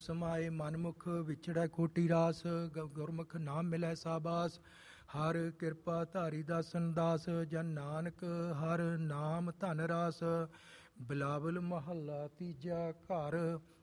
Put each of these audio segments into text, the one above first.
ਸਮਾਏ ਮਨਮੁਖ ਵਿਛੜੈ ਖੋਟੀ ਰਾਸ, ਗੁਰਮੁਖ ਨਾਮ ਮਿਲੈ ਸਾਬਾਸ। ਹਰ ਕਿਰਪਾ ਧਾਰੀ ਦਾਸਨ ਦਾਸ, ਜਨ ਨਾਨਕ ਹਰ ਨਾਮ ਧਨ ਰਾਸ। ਬਿਲਾਵਲ ਮਹੱਲਾ ਤੀਜਾ। ਘਰ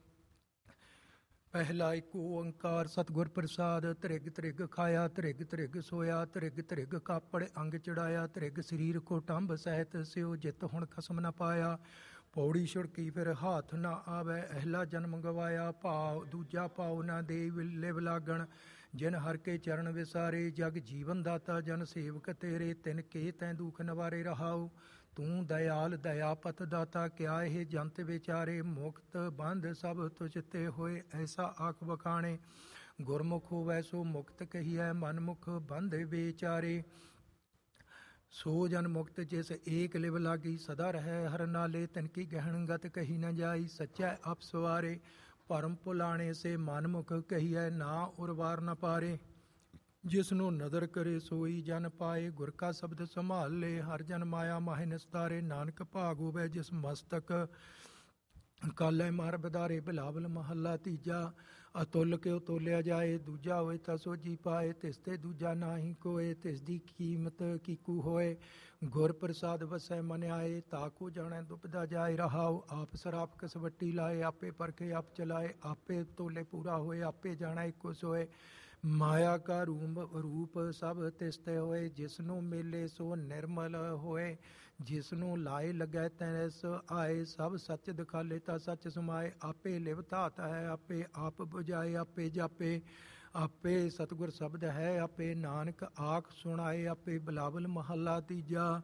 ਪਹਿਲਾ ਏਕ ਓੰਕਾਰ ਸਤਿਗੁਰ ਪ੍ਰਸਾਦ। ਧ੍ਰਿਗ ਧ੍ਰਿਗ ਖਾਇਆ, ਧ੍ਰਿਗ ਧ੍ਰਿਗ ਸੋਇਆ, ਧ੍ਰਿਗ ਧ੍ਰਿਗ ਕਾਪੜ ਅੰਗ ਚੜਾਇਆ। ਧ੍ਰਿਗ ਸਰੀਰ ਕੋ ਟੰਬ ਸਹਿਤ ਸਿਓ, ਜਿਤ ਹੁਣ ਖਸਮ ਨ ਪਾਇਆ। ਪੌੜੀ ਛੁੜਕੀ ਫਿਰ ਹਾਥ ਨਾ ਆਵੈ, ਅਹਿਲਾ ਜਨਮ ਗਵਾਇਆ। ਭਾਵ ਦੂਜਾ ਪਾਉ ਨਾ ਦੇ ਲਿਵ ਲਾਗਣ, ਜਿਨ ਹਰ ਕੇ ਚਰਨ ਵਿਸਾਰੇ। ਜਗ ਜੀਵਨ ਦਾਤਾ ਜਨ ਸੇਵਕ ਤੇਰੇ, ਤਿਨ ਕੇ ਤੈਂ ਦੁਖ ਨਿਵਾਰੇ। ਰਹਾਉ ਤੂੰ ਦਇਆਲ ਦਇਆ ਪਤ ਦਾਤਾ, ਕਿਆ ਇਹ ਜੰਤ ਵਿਚਾਰੇ। ਮੁਕਤ ਬੰਧ ਸਭ ਤੁਝ ਤੇ ਹੋਏ, ਐਸਾ ਆਖ ਬਖਾਣੇ। ਗੁਰਮੁਖ ਹੋਵੈ ਸੋ ਮੁਕਤ ਕਹੀਐ, ਮਨਮੁਖ ਬੰਧ ਵਿਚਾਰੇ। ਸੋ ਜਨ ਮੁਕਤ ਜਿਸ ਏਕ ਲਿਵ ਲਾਗੀ, ਸਦਾ ਰਹੈ ਹਰ ਨਾਲੇ। ਤਿਨ ਕੀ ਗਹਿਣ ਗਤ ਕਹੀ ਨ ਜਾਈ, ਸੱਚੈ ਆਪ ਸਵਾਰੇ। ਭਰਮ ਭੁਲਾਣੇ ਸੇ ਮਨਮੁਖ ਕਹੀਐ, ਨਾ ਉਰਵਾਰ ਨ ਪਾਰੇ। ਜਿਸ ਨੂੰ ਨਦਰ ਕਰੇ ਸੋਈ ਜਨ ਪਾਏ, ਗੁਰ ਕਾ ਸ਼ਬਦ ਸੰਭਾਲ ਲੇ। ਹਰ ਜਨ ਮਾਇਆ ਮਾਹਿ ਨਿਸਤਾਰੇ, ਨਾਨਕ ਭਾਗ ਹੋਵੈ ਜਿਸ ਮਸਤਕ ਕਾਲੈ ਮਾਰ ਬਦਾਰੇ। ਬਿਲਾਵਲ ਮਹੱਲਾ ਤੀਜਾ। ਅਤੁੱਲ ਕਿਉ ਤੋਲਿਆ ਜਾਏ, ਦੂਜਾ ਹੋਏ ਤਾਂ ਸੋਝੀ ਪਾਏ। ਤਿਸ ਤੇ ਦੂਜਾ ਨਾਹੀ ਕੋਏ, ਤਿਸ ਦੀ ਕੀਮਤ ਕੀਕੂ ਹੋਏ। ਗੁਰ ਪ੍ਰਸਾਦ ਵਸੈ ਮਨ ਆਏ, ਤਾਕੂ ਜਾਣੈ ਦੁਬਦਾ ਜਾਏ। ਰਹਾਉ ਆਪ ਸਰਾਪ ਕਸਵੱਟੀ ਲਾਏ, ਆਪੇ ਪਰਖੇ ਆਪ ਚਲਾਏ। ਆਪੇ ਤੋਲੇ ਪੂਰਾ ਹੋਏ, ਆਪੇ ਜਾਣੈ ਇੱਕੋ ਸੋਏ। ਮਾਇਆ ਕਾ ਰੂਪ ਸਭ ਤਿਸ ਤੇ ਹੋਏ, ਜਿਸ ਨੂੰ ਮੇਲੇ ਸੋ ਨਿਰਮਲ ਹੋਏ। ਜਿਸ ਨੂੰ ਲਾਏ ਲੱਗੈ ਤੈਸ ਆਏ, ਸਭ ਸੱਚ ਦਿਖਾਲੇ ਤਾਂ ਸੱਚ ਸਮਾਏ। ਆਪੇ ਲਿਵ ਧਾਤ ਹੈ, ਆਪੇ ਆਪ ਬੁਝਾਏ। ਆਪੇ ਜਾਪੇ ਆਪੇ ਸਤਿਗੁਰ ਸ਼ਬਦ ਹੈ, ਆਪੇ ਨਾਨਕ ਆਖ ਸੁਣਾਏ। ਆਪੇ। ਬਿਲਾਵਲ ਮਹੱਲਾ ਤੀਜਾ।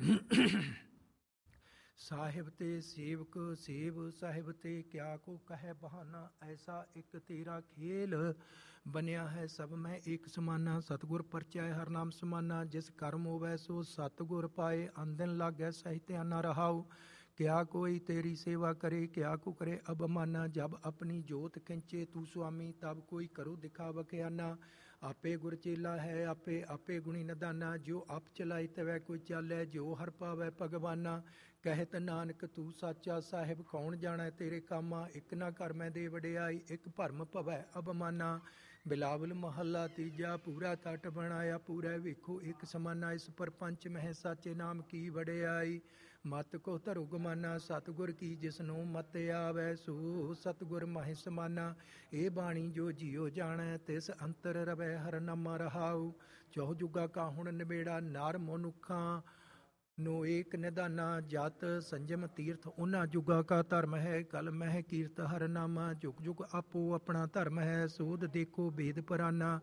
ਸਾਹਿਬ ਤੇ ਸੇਵਕ ਸੇਵ ਸਾਹਿਬ ਤੇ, ਕਿਆ ਕੋ ਕਹਿ ਬਹਾਨਾ। ਐਸਾ ਇੱਕ ਤੇਰਾ ਖੇਲ ਬਣਿਆ ਹੈ, ਸਭ ਮੈਂ ਏਕ ਸਮਾਨਾ। ਸਤਿਗੁਰ ਪਰਚੈ ਹਰ ਨਾਮ ਸਮਾਨਾ, ਜਿਸ ਕਰਮ ਹੋਵੈ ਸੋ ਸਤਿਗੁਰ ਪਾਏ। ਅੰਦਨ ਲਾਗੈ ਸਹਿ ਧਿਆਨਾ। ਰਹਾਉ ਕਿਆ ਕੋਈ ਤੇਰੀ ਸੇਵਾ ਕਰੇ, ਕਿਆ ਕੋ ਕਰੇ ਅਬਮਾਨਾ। ਜਬ ਆਪਣੀ ਜੋਤ ਖਿੰਚੇ ਤੂੰ ਸੁਆਮੀ, ਤਬ ਕੋਈ ਕਰੋ ਦਿਖਾ ਬਖਿਆਨਾ। ਆਪੇ ਗੁਰ ਚੇਲਾ ਹੈ, ਆਪੇ ਆਪੇ ਗੁਣੀ ਨਿਧਾਨਾ। ਜੋ ਆਪ ਚਲਾਈ ਤਵੈ ਕੋਈ ਚਾਲੈ, ਜੋ ਹਰ ਪਾਵੈ ਭਗਵਾਨਾ। ਕਹਿਤ ਨਾਨਕ ਤੂੰ ਸਾਚਾ ਸਾਹਿਬ, ਕੌਣ ਜਾਣੈ ਤੇਰੇ ਕਾਮਾ। ਇੱਕ ਨਾ ਕਰ ਮੈਂ ਦੇ ਵਡਿਆਈ, ਇੱਕ ਭਰਮ ਭਵੈ ਅਬਮਾਨਾ। ਬਿਲਾਵਲ ਮਹੱਲਾ ਤੀਜਾ। ਪੂਰਾ ਤਟ ਬਣਾਇਆ ਪੂਰਾ ਵੇਖੋ ਇੱਕ ਸਮਾਨਾ, ਇਸ ਪਰਪੰਚ ਮਹਿ ਸਾਚੇ ਨਾਮ ਕੀ ਵਡਿਆਈ। ਮਤ ਕੋ ਧਰੁ ਗਮਾਨਾ, ਸਤਿਗੁਰ ਕੀ ਜਿਸ ਨੂੰ ਮਤ ਆਵੈ, ਸੋ ਸਤਿਗੁਰ ਮਹਿ ਸਮਾਨਾ। ਇਹ ਬਾਣੀ ਜੋ ਜੀਉ ਜਾਣੈ, ਤਿਸ ਅੰਤਰ ਰਵੈ ਹਰ ਨਾਮਾ। ਰਹਾਉ ਚਹੁ ਜੁਗਾ ਕਾ ਹੁਣ ਨਿਬੇੜਾ, ਨਰ ਮਨੁੱਖਾਂ ਨੂੰ ਏਕ ਨਿਧਾਨਾ। ਜਤ ਸੰਜਮ ਤੀਰਥ ਉਹਨਾਂ ਜੁਗਾ ਕਾ ਧਰਮ ਹੈ, ਕਲ ਮਹਿ ਕੀਰਤ ਹਰ ਨਾਮਾ। ਜੁਗ ਜੁਗ ਆਪੋ ਆਪਣਾ ਧਰਮ ਹੈ, ਸੋਧ ਦੇਖੋ ਭੇਦ ਪਰਾਨਾ।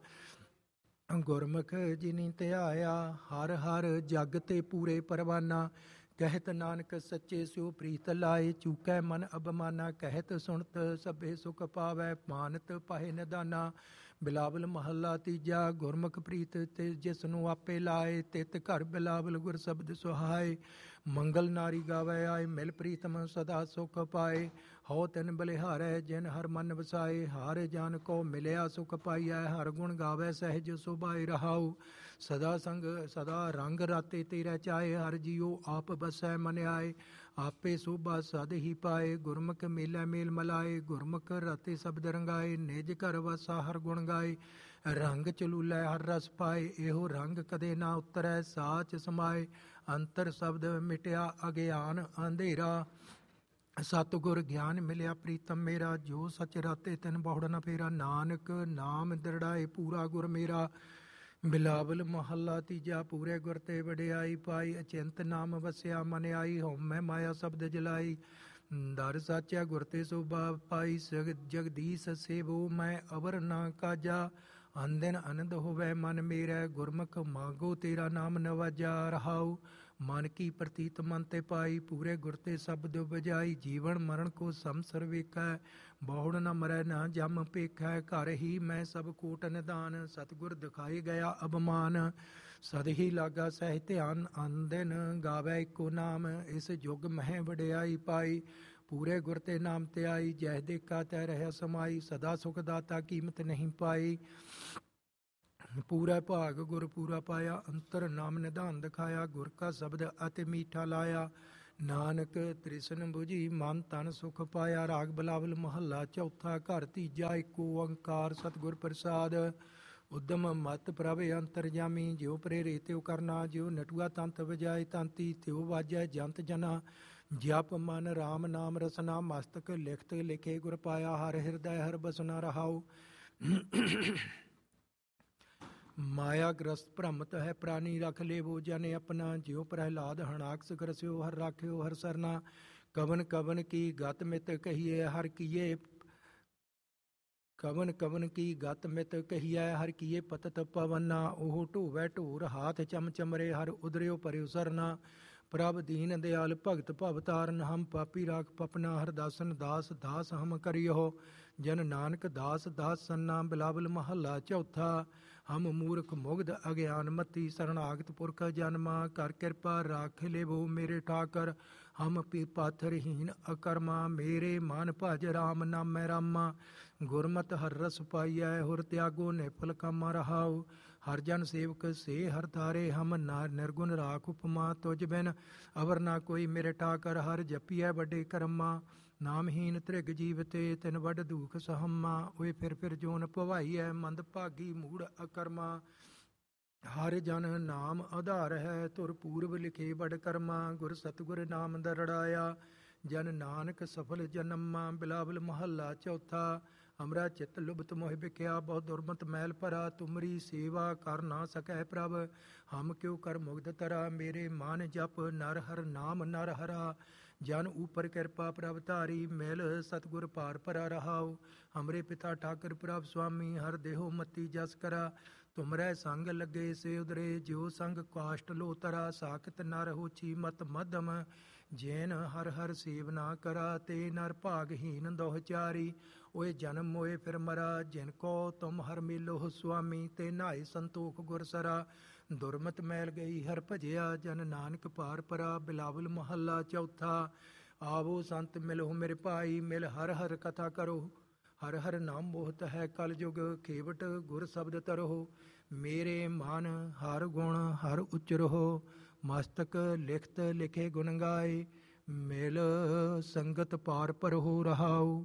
ਗੁਰਮੁਖ ਜਿਨੀ ਧਿਆਇਆ, ਹਰ ਹਰ ਜਗ ਤੇ ਪੂਰੇ ਪਰਵਾਨਾ। ਕਹਿਤ ਨਾਨਕ ਸੱਚੇ ਸਿਉ ਪ੍ਰੀਤ ਲਾਏ, ਚੂਕੈ ਮਨ ਅਬਮਾਨਾ। ਕਹਿਤ ਸੁਣਤ ਸਭੇ ਸੁਖ ਪਾਵੈ, ਮਾਨਤ ਪਾਏ ਨਿਧਾਨਾ। ਬਿਲਾਵਲ ਮਹੱਲਾ ਤੀਜਾ। ਗੁਰਮੁਖ ਪ੍ਰੀਤ ਤੇ ਜਿਸ ਨੂੰ ਆਪੇ ਲਾਏ, ਤਿਤ ਘਰ ਬਿਲਾਵਲ ਗੁਰ ਸ਼ਬਦ ਸੁਹਾਏ। ਮੰਗਲ ਨਾਰੀ ਗਾਵੈ ਆਏ, ਮਿਲ ਪ੍ਰੀਤਮ ਸਦਾ ਸੁਖ ਪਾਏ। ਹਉ ਤਿਨ ਬਲਿਹਾਰੈ, ਜਿਨ ਹਰ ਮਨ ਵਸਾਏ। ਹਰ ਜਨ ਕੋ ਮਿਲਿਆ ਸੁਖ ਪਾਈਐ, ਹਰ ਗੁਣ ਗਾਵੈ ਸਹਿਜ ਸੁਭਾਏ। ਰਹਾਉ ਸਦਾ ਸੰਗ ਸਦਾ ਰੰਗ ਰਾਤੇ ਤੇਰਾ ਚਾਏ। ਹਰ ਜੀਉ ਆਪ ਬਸੈ ਮਨ ਆਏ, ਆਪੇ ਸੋਭਾ ਸਦ ਹੀ ਪਾਏ। ਗੁਰਮੁਖ ਮੇਲਾ ਮੇਲ ਮਲਾਏ, ਗੁਰਮੁਖ ਰਾਤੇ ਸ਼ਬਦ ਰੰਗਾਏ। ਨਿਜ ਘਰ ਵਸਾ ਹਰ ਗੁਣ ਗਾਏ, ਰੰਗ ਚਲੂਲੈ ਹਰ ਰਸ ਪਾਏ। ਇਹੋ ਰੰਗ ਕਦੇ ਨਾ ਉਤਰੈ, ਸਾਚ ਸਮਾਏ। ਅੰਤਰ ਸ਼ਬਦ ਮਿਟਿਆ ਅਗਿਆਨ ਅੰਧੇਰਾ, ਸਤਿਗੁਰ ਗਿਆਨ ਮਿਲਿਆ ਪ੍ਰੀਤਮ ਮੇਰਾ। ਜੋ ਸਚ ਰਾਤੇ ਤਿਨ ਬਹੁੜ ਨ ਫੇਰਾ, ਨਾਨਕ ਨਾਮ ਦ੍ਰਿੜਾਏ ਪੂਰਾ ਗੁਰ ਮੇਰਾ। ਬਿਲਾਵਲ ਮਹੱਲਾ ਤੀਜਾ। ਪੂਰੇ ਗੁਰ ਤੇ ਵਡਿਆਈ ਪਾਈ, ਅਚਿੰਤ ਨਾਮ ਵਸਿਆ ਮਨ ਆਈ। ਹਉਮੈ ਮਾਇਆ ਸ਼ਬਦ ਜਲਾਈ, ਦਰ ਸਾਚਾ ਗੁਰ ਤੇ ਸੋਭਾ ਪਾਈ। ਜਗਦੀਸ਼ ਸੇਵੋ ਮੈਂ ਅਵਰ ਨਾ ਕਾਜਾ, ਅੰਦਿਨ ਆਨੰਦ ਹੋਵੈ ਮਨ ਮੇਰਾ। ਗੁਰਮੁਖ ਮਾਗੋ ਤੇਰਾ ਨਾਮ ਨਵਾਜਾ। ਰਹਾਉ ਮਨ ਕੀ ਪ੍ਰਤੀਤ ਮਨ ਤੇ ਪਾਈ, ਪੂਰੇ ਗੁਰ ਤੇ ਸ਼ਬਦ ਬਜਾਈ। ਜੀਵਨ ਮਰਨ ਕੋ ਸੰਸਰ ਵੇਖੈ, ਬਹੁੜ ਨ ਮਰੈ ਨਾ ਜਮ ਪੇਖੈ। ਘਰ ਹੀ ਮੈਂ ਸਭ ਕੋਟ ਨਿਧਾਨ, ਸਤਿਗੁਰ ਦਿਖਾਏ ਗਿਆ ਅਬਮਾਨ। ਸਦ ਹੀ ਲਾਗਾ ਸਹਿ ਧਿਆਨ, ਅੰਦਿਨ ਗਾਵੈ ਇੱਕੋ ਨਾਮ। ਇਸ ਜੁਗ ਮਹਿ ਵਡਿਆਈ ਪਾਈ, ਪੂਰੇ ਗੁਰ ਤੇ ਨਾਮ ਤੇ ਆਈ। ਜਹ ਦੇਖਾ ਤੈ ਰਹਿ ਸਮਾਈ, ਸਦਾ ਸੁਖ ਦਾਤਾ ਕੀਮਤ ਨਹੀਂ ਪਾਈ। ਪੂਰਾ ਭਾਗ ਗੁਰ ਪੂਰਾ ਪਾਇਆ, ਅੰਤਰ ਨਾਮ ਨਿਧਾਨ ਦਿਖਾਇਆ। ਗੁਰ ਕਾ ਸ਼ਬਦ ਅਤਿ ਮੀਠਾ ਲਾਇਆ, ਨਾਨਕ ਤ੍ਰਿਸ਼ਨ ਬੁਝੀ ਮਨ ਤਨ ਸੁਖ ਪਾਇਆ। ਰਾਗ ਬਿਲਾਵਲ ਮਹੱਲਾ ਚੌਥਾ। ਘਰ ਤੀਜਾ। ਏਕ ਓੰਕਾਰ ਸਤਿਗੁਰ ਪ੍ਰਸਾਦ। ਉਦਮ ਮਤ ਪ੍ਰਭ ਅੰਤਰਜਾਮੀ। ਜਿਉ ਪ੍ਰੇਰੇ ਤਿਉ ਕਰਨਾ। ਜਿਉ ਨਟੂਆ ਤੰਤ ਵਜਾਏ ਤਾਂਤੀ। ਤਿਉ ਵਾਜੈ ਜੰਤ ਜਨਾ। ਜਪ ਮਨ ਰਾਮ ਨਾਮ ਰਸਨਾ। ਮਸਤਕ ਲਿਖਤ ਲਿਖੇ ਗੁਰ ਪਾਇਆ। ਹਰ ਹਿਰਦੈ ਹਰ ਬਸਨਾ ਰਹਾਉ। ਮਾਇਆ ਗ੍ਰਸਤ ਭ੍ਰਮਤ ਹੈ ਪ੍ਰਾਨੀ। ਰਖ ਲੇਵੋ ਜਨ ਆਪਣਾ। ਜਿਉ ਪ੍ਰਹਿਲਾਦ ਹਣਾਕਸ ਗਰਸਿਓ। ਹਰ ਰਾਖਿਓ ਹਰ ਸਰਨਾ। ਕਵਨ ਕਵਨ ਕੀ ਗਤ ਮਿਤ ਕਹੀਏ ਹਰ ਕੀਏ। ਕਵਨ ਕਵਨ ਕੀ ਗਤ ਮਿਤ ਕਹੀਐ ਹਰ ਕੀਏ ਪਤਤ ਪਵਨਾ। ਉਹ ਢੋਵੈ ਢੋਰ ਹਾਥ ਚਮਚਮਰੇ। ਹਰ ਉਦਰਿਓ ਪਰਿਉ ਸਰਨਾ। ਪ੍ਰਭ ਦੀਨ ਦਿਆਲ ਭਗਤ ਭਵ ਤਾਰਨ। ਹਮ ਪਾਪੀ ਰਾਖ ਪਪਨਾ। ਹਰ ਦਾਸਨ ਦਾਸ ਦਾਸ ਹਮ ਕਰਿਓ। ਜਨ ਨਾਨਕ ਦਾਸ ਦਾਸ ਸੰਨਾ। ਬਿਲਾਵਲ ਮਹੱਲਾ ਚੌਥਾ। ਹਮ ਮੂਰਖ ਮੁਗਧ ਅਗਿਆਨ ਮਤੀ। ਸਰਣਾਗਤ ਪੁਰਖ ਜਨਮਾ। ਕਰ ਕਿਰਪਾ ਰਾਖ ਲੇਵੋ ਮੇਰੇ ਠਾਕਰ। ਹਮ ਪਾਥਰਹੀਨ ਅਕਰਮਾ। ਮੇਰੇ ਮਨ ਭਜ ਰਾਮ ਨਾਮੈ ਰਾਮਾ। ਗੁਰਮਤਿ ਹਰ ਰਸ ਪਾਈਐ। ਹੁਰ ਤਿਆਗੋ ਨਿਫਲ ਕਾਮਾ ਰਹਾਉ। ਹਰ ਜਨ ਸੇਵਕ ਸੇ ਹਰ ਤਾਰੇ। ਹਮ ਨਿਰਗੁਣ ਰਾਖ ਉਪਮਾ। ਤੁਝ ਬਿਨ ਅਵਰ ਨਾ ਕੋਈ ਮੇਰੇ ਠਾਕਰ। ਹਰ ਜਪੀਐ ਵੱਡੇ ਕਰਮਾ। ਨਾਮਹੀਨ ਤ੍ਰਿਗ ਜੀਵਤੇ ਤਿਨ ਵੱਡ ਦੁਖ ਸਹਮਾ। ਓਏ ਫਿਰ ਜੋਨ ਭਵਾਈਐ ਮੰਦ ਭਾਗੀ ਮੂੜ ਅਕਰਮਾ। ਹਰ ਜਨ ਨਾਮ ਆਧਾਰ ਹੈ। ਧੁਰ ਪੂਰਬ ਲਿਖੇ ਬੜ ਕਰਮਾ। ਗੁਰ ਸਤਿਗੁਰ ਨਾਮ ਦਰੜਾਇਆ। ਜਨ ਨਾਨਕ ਸਫਲ ਜਨਮਾ। ਬਿਲਾਵਲ ਮਹੱਲਾ ਚੌਥਾ। ਹਮਰਾ ਚਿੱਤ ਲੁਭਤ ਮੋਹਿ ਬਿਖਿਆ। ਬਹੁਤ ਦੁਰਮਤ ਮੈਲ ਭਰਾ। ਤੁਮਰੀ ਸੇਵਾ ਕਰ ਨਾ ਸਕੈ ਪ੍ਰਭ। ਹਮ ਕਿਉ ਕਰ ਮੁਗਧ ਤਰਾ। ਮੇਰੇ ਮਨ ਜਪ ਨਰ ਹਰ ਨਾਮ ਨਰ ਹਰਾ। ਜਨ ਉਪਰ ਕਿਰਪਾ ਪ੍ਰਭ ਧਾਰੀ। ਮਿਲ ਸਤਿਗੁਰ ਪਾਰ ਭਰਾ ਰਹਾਉ। ਹਮਰੇ ਪਿਤਾ ਠਾਕਰ ਪ੍ਰਭ ਸੁਆਮੀ। ਹਰ ਦੇਹੋ ਮਤੀ ਜਸ ਕਰਾ। ਤੁਮਰੈ ਸੰਗ ਲੱਗੇ ਸੇ ਉਦਰੇ। ਜਿਉ ਸੰਗ ਕਾਸ਼ਟ ਲੋ ਤਰਾ। ਸਾਖਤ ਨਰ ਹੋਛੀ ਮਤ ਮਧਮ। ਜੈਨ ਹਰ ਹਰ ਸੇਵ ਨਾ ਕਰਾ। ਤੇ ਨਰ ਭਾਗਹੀਨ ਦੋਹ ਚਾਰੀ। ਓਏ ਜਨਮ ਮੋਏ ਫਿਰ ਮਰਾ। ਜਿਨ ਕੋ ਤੁਮ ਹਰ ਮੇਲੋ ਸੁਆਮੀ। ਤੇ ਨਹਾਏ ਸੰਤੋਖ ਗੁਰ ਸਰਾ। ਦੁਰਮਤ ਮੈਲ ਗਈ ਹਰ ਭਜਿਆ। ਜਨ ਨਾਨਕ ਪਾਰ ਪਰਾ। ਬਿਲਾਵਲ ਮਹੱਲਾ ਚੌਥਾ। ਆਵੋ ਸੰਤ ਮਿਲੋ ਮੇਰੇ ਭਾਈ। ਮਿਲ ਹਰ ਹਰ ਕਥਾ ਕਰੋ। ਹਰ ਹਰ ਨਾਮ ਮੋਹਤ ਹੈ ਕਲ ਯੁਗ। ਖੇਵਟ ਗੁਰ ਸ਼ਬਦ ਤਰੋ। ਮੇਰੇ ਮਨ ਹਰ ਗੁਣ ਹਰ ਉਚਰੋ। ਮਸਤਕ ਲਿਖਤ ਲਿਖੇ ਗੁਣ ਗਾਏ। ਮਿਲ ਸੰਗਤ ਪਾਰ ਪਰਹੁ ਰਹਾਉ।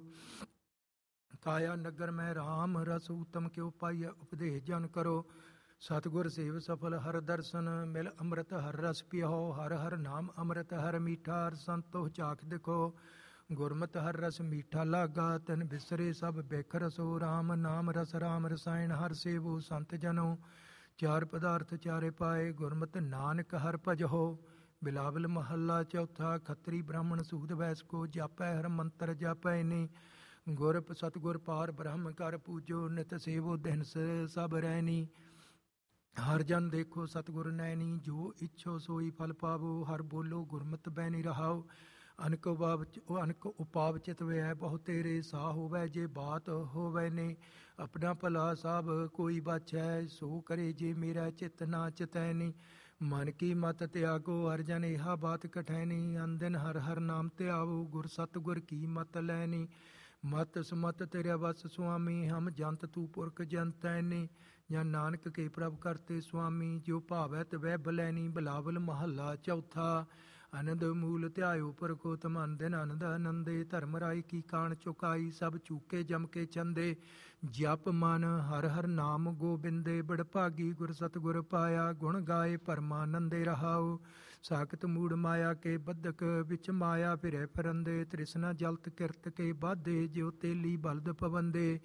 ਕਾਇਆ ਨਗਰ ਮੈਂ ਰਾਮ ਰਸ ਉਤਮ ਕਿਉ ਪਾਈਐ। ਉਪਦੇਸ਼ ਜਨ ਕਰੋ। ਸਤਿਗੁਰ ਸੇਵ ਸਫਲ ਹਰ ਦਰਸ਼ਨ। ਮਿਲ ਅੰਮ੍ਰਿਤ ਹਰ ਰਸ ਪਿਓ। ਹਰ ਹਰ ਨਾਮ ਅੰਮ੍ਰਿਤ ਹਰ ਮੀਠਾ। ਹਰ ਸੰਤੋਖ ਚਾਖ ਦੇਖੋ। ਗੁਰਮਤਿ ਹਰ ਰਸ ਮੀਠਾ ਲਾਗਾ। ਤਿਨ ਬਿਸਰੇ ਸਭ ਬਿਖ ਰਸੋ। ਰਾਮ ਨਾਮ ਰਸ ਰਾਮ ਰਸਾਇਣ। ਹਰ ਸੇਵੋ ਸੰਤ ਜਨੋ। ਚਾਰ ਪਦਾਰਥ ਚਾਰੇ ਪਾਏ। ਗੁਰਮਤਿ ਨਾਨਕ ਹਰ ਭਜਹੋ। ਬਿਲਾਵਲ ਮਹੱਲਾ ਚੌਥਾ। ਖੱਤਰੀ ਬ੍ਰਾਹਮਣ ਸੂਦ ਵੈਸ ਕੋ। ਜਾਪੈ ਹਰ ਮੰਤਰ ਜਾਪੈ ਨੀ। ਗੁਰ ਸਤਿਗੁਰ ਪਾਰ ਬ੍ਰਹਮ ਕਰ ਪੂਜੋ। ਨਿਤ ਸੇਵੋ ਦਿਨ ਸਭ ਰਹਿਨੀ। ਹਰ ਜਨ ਦੇਖੋ ਸਤਿਗੁਰ ਨੈਣੀ। ਜੋ ਇੱਛੋ ਸੋਈ ਫਲ ਪਾਵੋ। ਹਰ ਬੋਲੋ ਗੁਰਮਤਿ ਬੈਨੀ ਰਹਾਉ। ਅਨਕ ਉਪਾਵ ਚਿਤ ਵੈ ਬਹੁ ਤੇਰੇ। ਸਾ ਹੋਵੈ ਜੇ ਬਾਤ ਹੋਵੈ ਨੇ। ਆਪਣਾ ਭਲਾ ਸਭ ਕੋਈ ਬਾਛੈ। ਸੋ ਕਰੇ ਜੇ ਮੇਰਾ ਚਿਤ ਨਾ ਚਿਤੈਨੀ। ਮਨ ਕੀ ਮਤ ਤਿਆਗੋ। ਹਰ ਜਨ ਇਹਾ ਬਾਤ ਕਠੈਨੀ। ਅਨਦਿਨ ਹਰ ਹਰ ਨਾਮ ਧਿਆਵੋ। ਗੁਰ ਸਤਿਗੁਰ ਕੀ ਮਤ ਲੈਨੀ। ਮਤ ਸਮਤ ਤੇਰਾ ਵਸ ਸੁਆਮੀ। ਹਮ ਜੰਤ ਤੂ ਪੁਰਖ ਜੰਤੈਨੀ। ਜਾਂ ਨਾਨਕ ਕੇ ਪ੍ਰਭ ਕਰਤੇ ਸੁਆਮੀ। ਜੋ ਭਾਵੈ ਤਵੈ ਬਲੈਨੀ। ਬਿਲਾਵਲ ਮਹੱਲਾ ਚੌਥਾ। ਅਨੰਦ ਮੂਲ ਧਿਆਇਓ ਪਰਖੋ ਤਮ। ਦਿਨ ਆਨੰਦ ਆਨੰਦੇ। ਧਰਮ ਰਾਈ ਕੀ ਕਾਣ ਚੁਕਾਈ। ਸਭ ਚੂਕੇ ਜਮ ਕੇ ਚੰਦੇ। ਜਪ ਮਨ ਹਰ ਹਰ ਨਾਮ ਗੋਬਿੰਦੇ। ਬੜ ਭਾਗੀ ਗੁਰ ਸਤਿਗੁਰ ਪਾਇਆ। ਗੁਣ ਗਾਏ ਪਰਮਾਨੰਦੇ ਰਹਾਉ। ਸਾਖਤ ਮੂੜ ਮਾਇਆ ਕੇ ਬੱਧਕ। ਵਿੱਚ ਮਾਇਆ ਫਿਰੈ ਫਿਰੰਦੇ। ਤ੍ਰਿਸ਼ਨਾ ਜਲਤ ਕਿਰਤ ਕੇ ਬਾਧੇ। ਜਿਉ ਤੇਲੀ ਬਲਦ ਪਵੰਦੇ।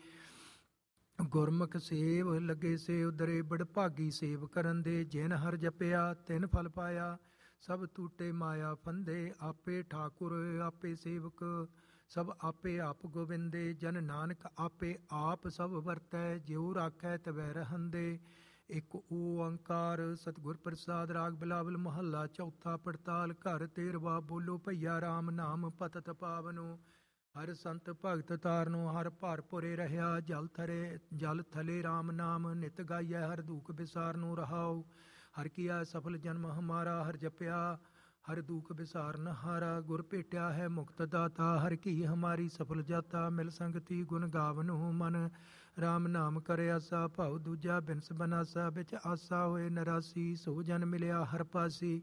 ਗੁਰਮੁਖ ਸੇਵ ਲੱਗੇ ਸੇ ਉਦਰੇ। ਬੜ ਭਾਗੀ ਸੇਵ ਕਰਨ ਦੇ। ਜਿਨ ਹਰ ਜਪਿਆ ਤਿਨ ਫਲ ਪਾਇਆ। ਸਭ ਟੂਟੇ ਮਾਇਆ ਫੰਦੇ। ਆਪੇ ਠਾਕੁਰ ਆਪੇ ਸੇਵਕ। ਸਭ ਆਪੇ ਆਪ ਗੋਬਿੰਦੇ। ਜਨ ਨਾਨਕ ਆਪੇ ਆਪ ਸਭ ਵਰਤੈ। ਜਿਉ ਰਾਖੈ ਤਵੈ ਰਹੰਦੇ। ਇਕ ਓੰਕਾਰ ਸਤਿਗੁਰ ਪ੍ਰਸਾਦ। ਰਾਗ ਬਿਲਾਵਲ ਮਹੱਲਾ ਚੌਥਾ। ਪੜਤਾਲ ਘਰ ਤੇਰਵਾ। ਬੋਲੋ ਭਈਆ ਰਾਮ ਨਾਮ ਪਤਤ ਪਾਵਨੋ। ਹਰ ਸੰਤ ਭਗਤ ਤਾਰਨੋ। ਹਰ ਭਰ ਭੁਰੇ ਰਹਿਆ। ਜਲ ਥਲੇ ਰਾਮ ਨਾਮ। ਨਿਤ ਗਾਈਐ ਹਰ ਦੂਖ ਬਿਸਾਰਨੋ ਰਹਾਉ। ਹਰ ਕੀਆ ਸਫਲ ਜਨਮ ਹਮਾਰਾ। ਹਰ ਜਪਿਆ ਹਰ ਦੂਖ ਬਿਸਾਰਨ ਹਾਰਾ। ਗੁਰ ਭੇਟਿਆ ਹੈ ਮੁਕਤ ਦਾਤਾ। ਹਰ ਕੀ ਹਮਾਰੀ ਸਫਲ ਜਾਤਾ। ਮਿਲ ਸੰਗਤੀ ਗੁਣ ਗਾਵਨੋ ਮਨ। ਰਾਮ ਨਾਮ ਕਰ ਆਸਾ। ਭਾਉ ਦੂਜਾ ਬਿਨਸ ਬਨਾਸਾ। ਵਿੱਚ ਆਸਾ ਹੋਏ ਨਰਾਸੀ। ਸੋ ਜਨ ਮਿਲਿਆ ਹਰ ਪਾਸੀ।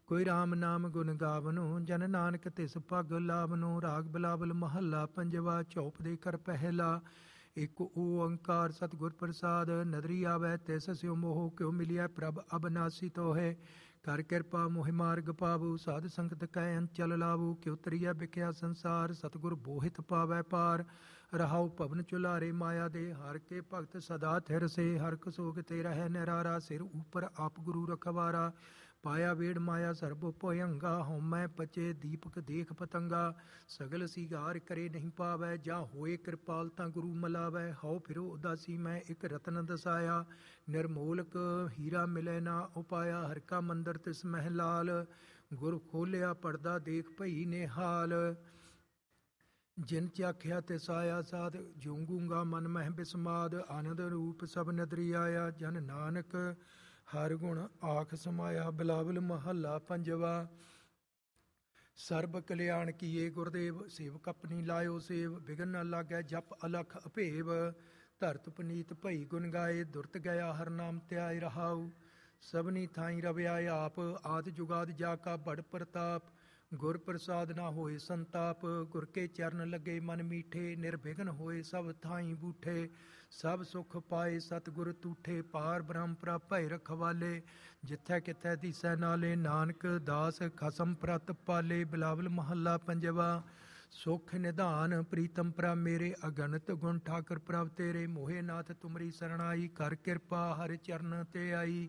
ਕੋਈ ਰਾਮ ਨਾਮ ਗੁਣ ਗਾਵਨੋ, ਜਨ ਨਾਨਕ ਤਿਸ ਪਗ ਲਾਵਨੋ। ਰਾਗ ਬਿਲਾਵਲ ਮਹੱਲਾ ਪੰਜਵਾ, ਚੌਪ ਦੇ ਕਰ ਪਹਿਲਾ। ਇਕ ਓੰਕਾਰ ਸਤਿਗੁਰ ਪ੍ਰਸਾਦ, ਨਦਰੀ ਆਵੈ ਤਿਸ ਸਿਉ ਮੋਹ। ਕਿਉ ਮਿਲਿਆ ਪ੍ਰਭ ਅਬਨਾਸੀ ਤੋਹੈ, ਕਰ ਕਿਰਪਾ ਮੋਹਿ ਮਾਰਗ ਪਾਵੋ। ਸਾਧ ਸੰਗਤ ਕੈ ਅੰਚਲ ਲਾਵੋ, ਕਿਉ ਤਰੀਆ ਬਿਖਿਆ ਸੰਸਾਰ। ਸਤਿਗੁਰ ਬੋਹਿਤ ਪਾਵੈ ਪਾਰ, ਰਹਾਉ ਭਵਨ ਚੁਲਾਰੇ ਮਾਇਆ ਦੇ। ਹਰ ਕੇ ਭਗਤ ਸਦਾ ਥਿਰ ਸੇ, ਹਰ ਕਸੋਗ ਤੇ ਰਹਿ ਨਿਰਾਰਾ। ਸਿਰ ਉਪਰ ਆਪ ਗੁਰੂ ਰਖਵਾਰਾ, ਪਾਇਆ ਵੇੜ ਮਾਇਆ ਸਰਬ ਭੁਯੰਗਾ। ਹਉਮੈ ਪਚੇ ਦੀਪਕ ਦੇਖ ਪਤੰਗਾ, ਸਗਲ ਸਿਗਾਰ ਕਰੇ ਨਹੀਂ ਪਾਵੈ। ਜਾਂ ਹੋਏ ਕਿਰਪਾਲ ਤਾਂ ਗੁਰੂ ਮਲਾਵੈ, ਹਉ ਫਿਰੋ ਉਦਾਸੀ ਮੈਂ ਇੱਕ ਰਤਨ ਦਸਾਇਆ। ਨਿਰਮੋਲਕ ਹੀਰਾ ਮਿਲੈ ਨਾ ਉਪਾਇਆ, ਹਰਿ ਕਾ ਮੰਦਰ ਤਿਸ ਮਹਿ ਲਾਲ। ਗੁਰ ਖੋਲਿਆ ਪਰਦਾ ਦੇਖ ਭਈ ਨਿਹਾਲ, ਜਿਨ ਚਾਖਿਆ ਤਿਸ ਆਇਆ ਸਾਧ। ਜਿਉ ਗੂੰਗਾ ਮਨ ਮਹਿ ਬਿਸਮਾਦ, ਆਨੰਦ ਰੂਪ ਸਭ ਨਦਰੀ ਆਇਆ। ਜਨ ਨਾਨਕ ਹਰ ਗੁਣ ਆਖ ਸਮਾਇਆ, ਬਿਲਾਵਲ ਮਹੱਲਾ ਪੰਜਵਾ। ਸਰਬ ਕਲਿਆਣ ਕੀਏ ਗੁਰਦੇਵ, ਸੇਵਕ ਆਪਣੀ ਲਾਇਓ ਸੇਵ। ਬਿਗਨ ਨ ਲਾਗੈ ਜਪ ਅਲਖ ਅਭੇਵ, ਧਰਤ ਪਨੀਤ ਭਈ ਗੁਣ ਗਾਏ। ਦੁਰਤ ਗਿਆ ਹਰ ਨਾਮ ਧਿਆਇ ਰਹਾਉ, ਸਭਨੀ ਥਾਈ ਰਵਿਆ ਆਪ। ਆਦਿ ਜੁਗਾਦ ਜਾ ਕਾ ਬੜ ਪ੍ਰਤਾਪ, ਗੁਰ ਪ੍ਰਸਾਦ ਨਾ ਹੋਏ ਸੰਤਾਪ। ਗੁਰ ਕੇ ਚਰਨ ਲੱਗੇ ਮਨ ਮੀਠੇ, ਨਿਰਵਿਘਨ ਹੋਏ ਸਭ ਥਾਈ ਬੂਠੇ। ਸਭ ਸੁਖ ਪਾਏ ਸਤਿਗੁਰ ਤੂਠੇ, ਪਾਰ ਬ੍ਰਹਮ ਪ੍ਰਭ ਭੈ ਰਖਵਾਲੇ। ਜਿੱਥੈ ਕਿਥੈ ਦੀਸੈ ਨਾਲੇ, ਨਾਨਕ ਦਾਸ ਖਸਮ ਪ੍ਰਤ ਪਾਲੇ। ਬਿਲਾਵਲ ਮਹੱਲਾ ਪੰਜਵਾ। ਸੁਖ ਨਿਧਾਨ ਪ੍ਰੀਤਮ ਪ੍ਰਭ ਮੇਰੇ, ਅਗਣਤ ਗੁਣ ਠਾਕਰ ਪ੍ਰਭ ਤੇਰੇ। ਮੋਹੇ ਨਾਥ ਤੁਮਰੀ ਸਰਣਾਈ, ਕਰ ਕਿਰਪਾ ਹਰਿ ਚਰਨ ਤੇ ਆਈ।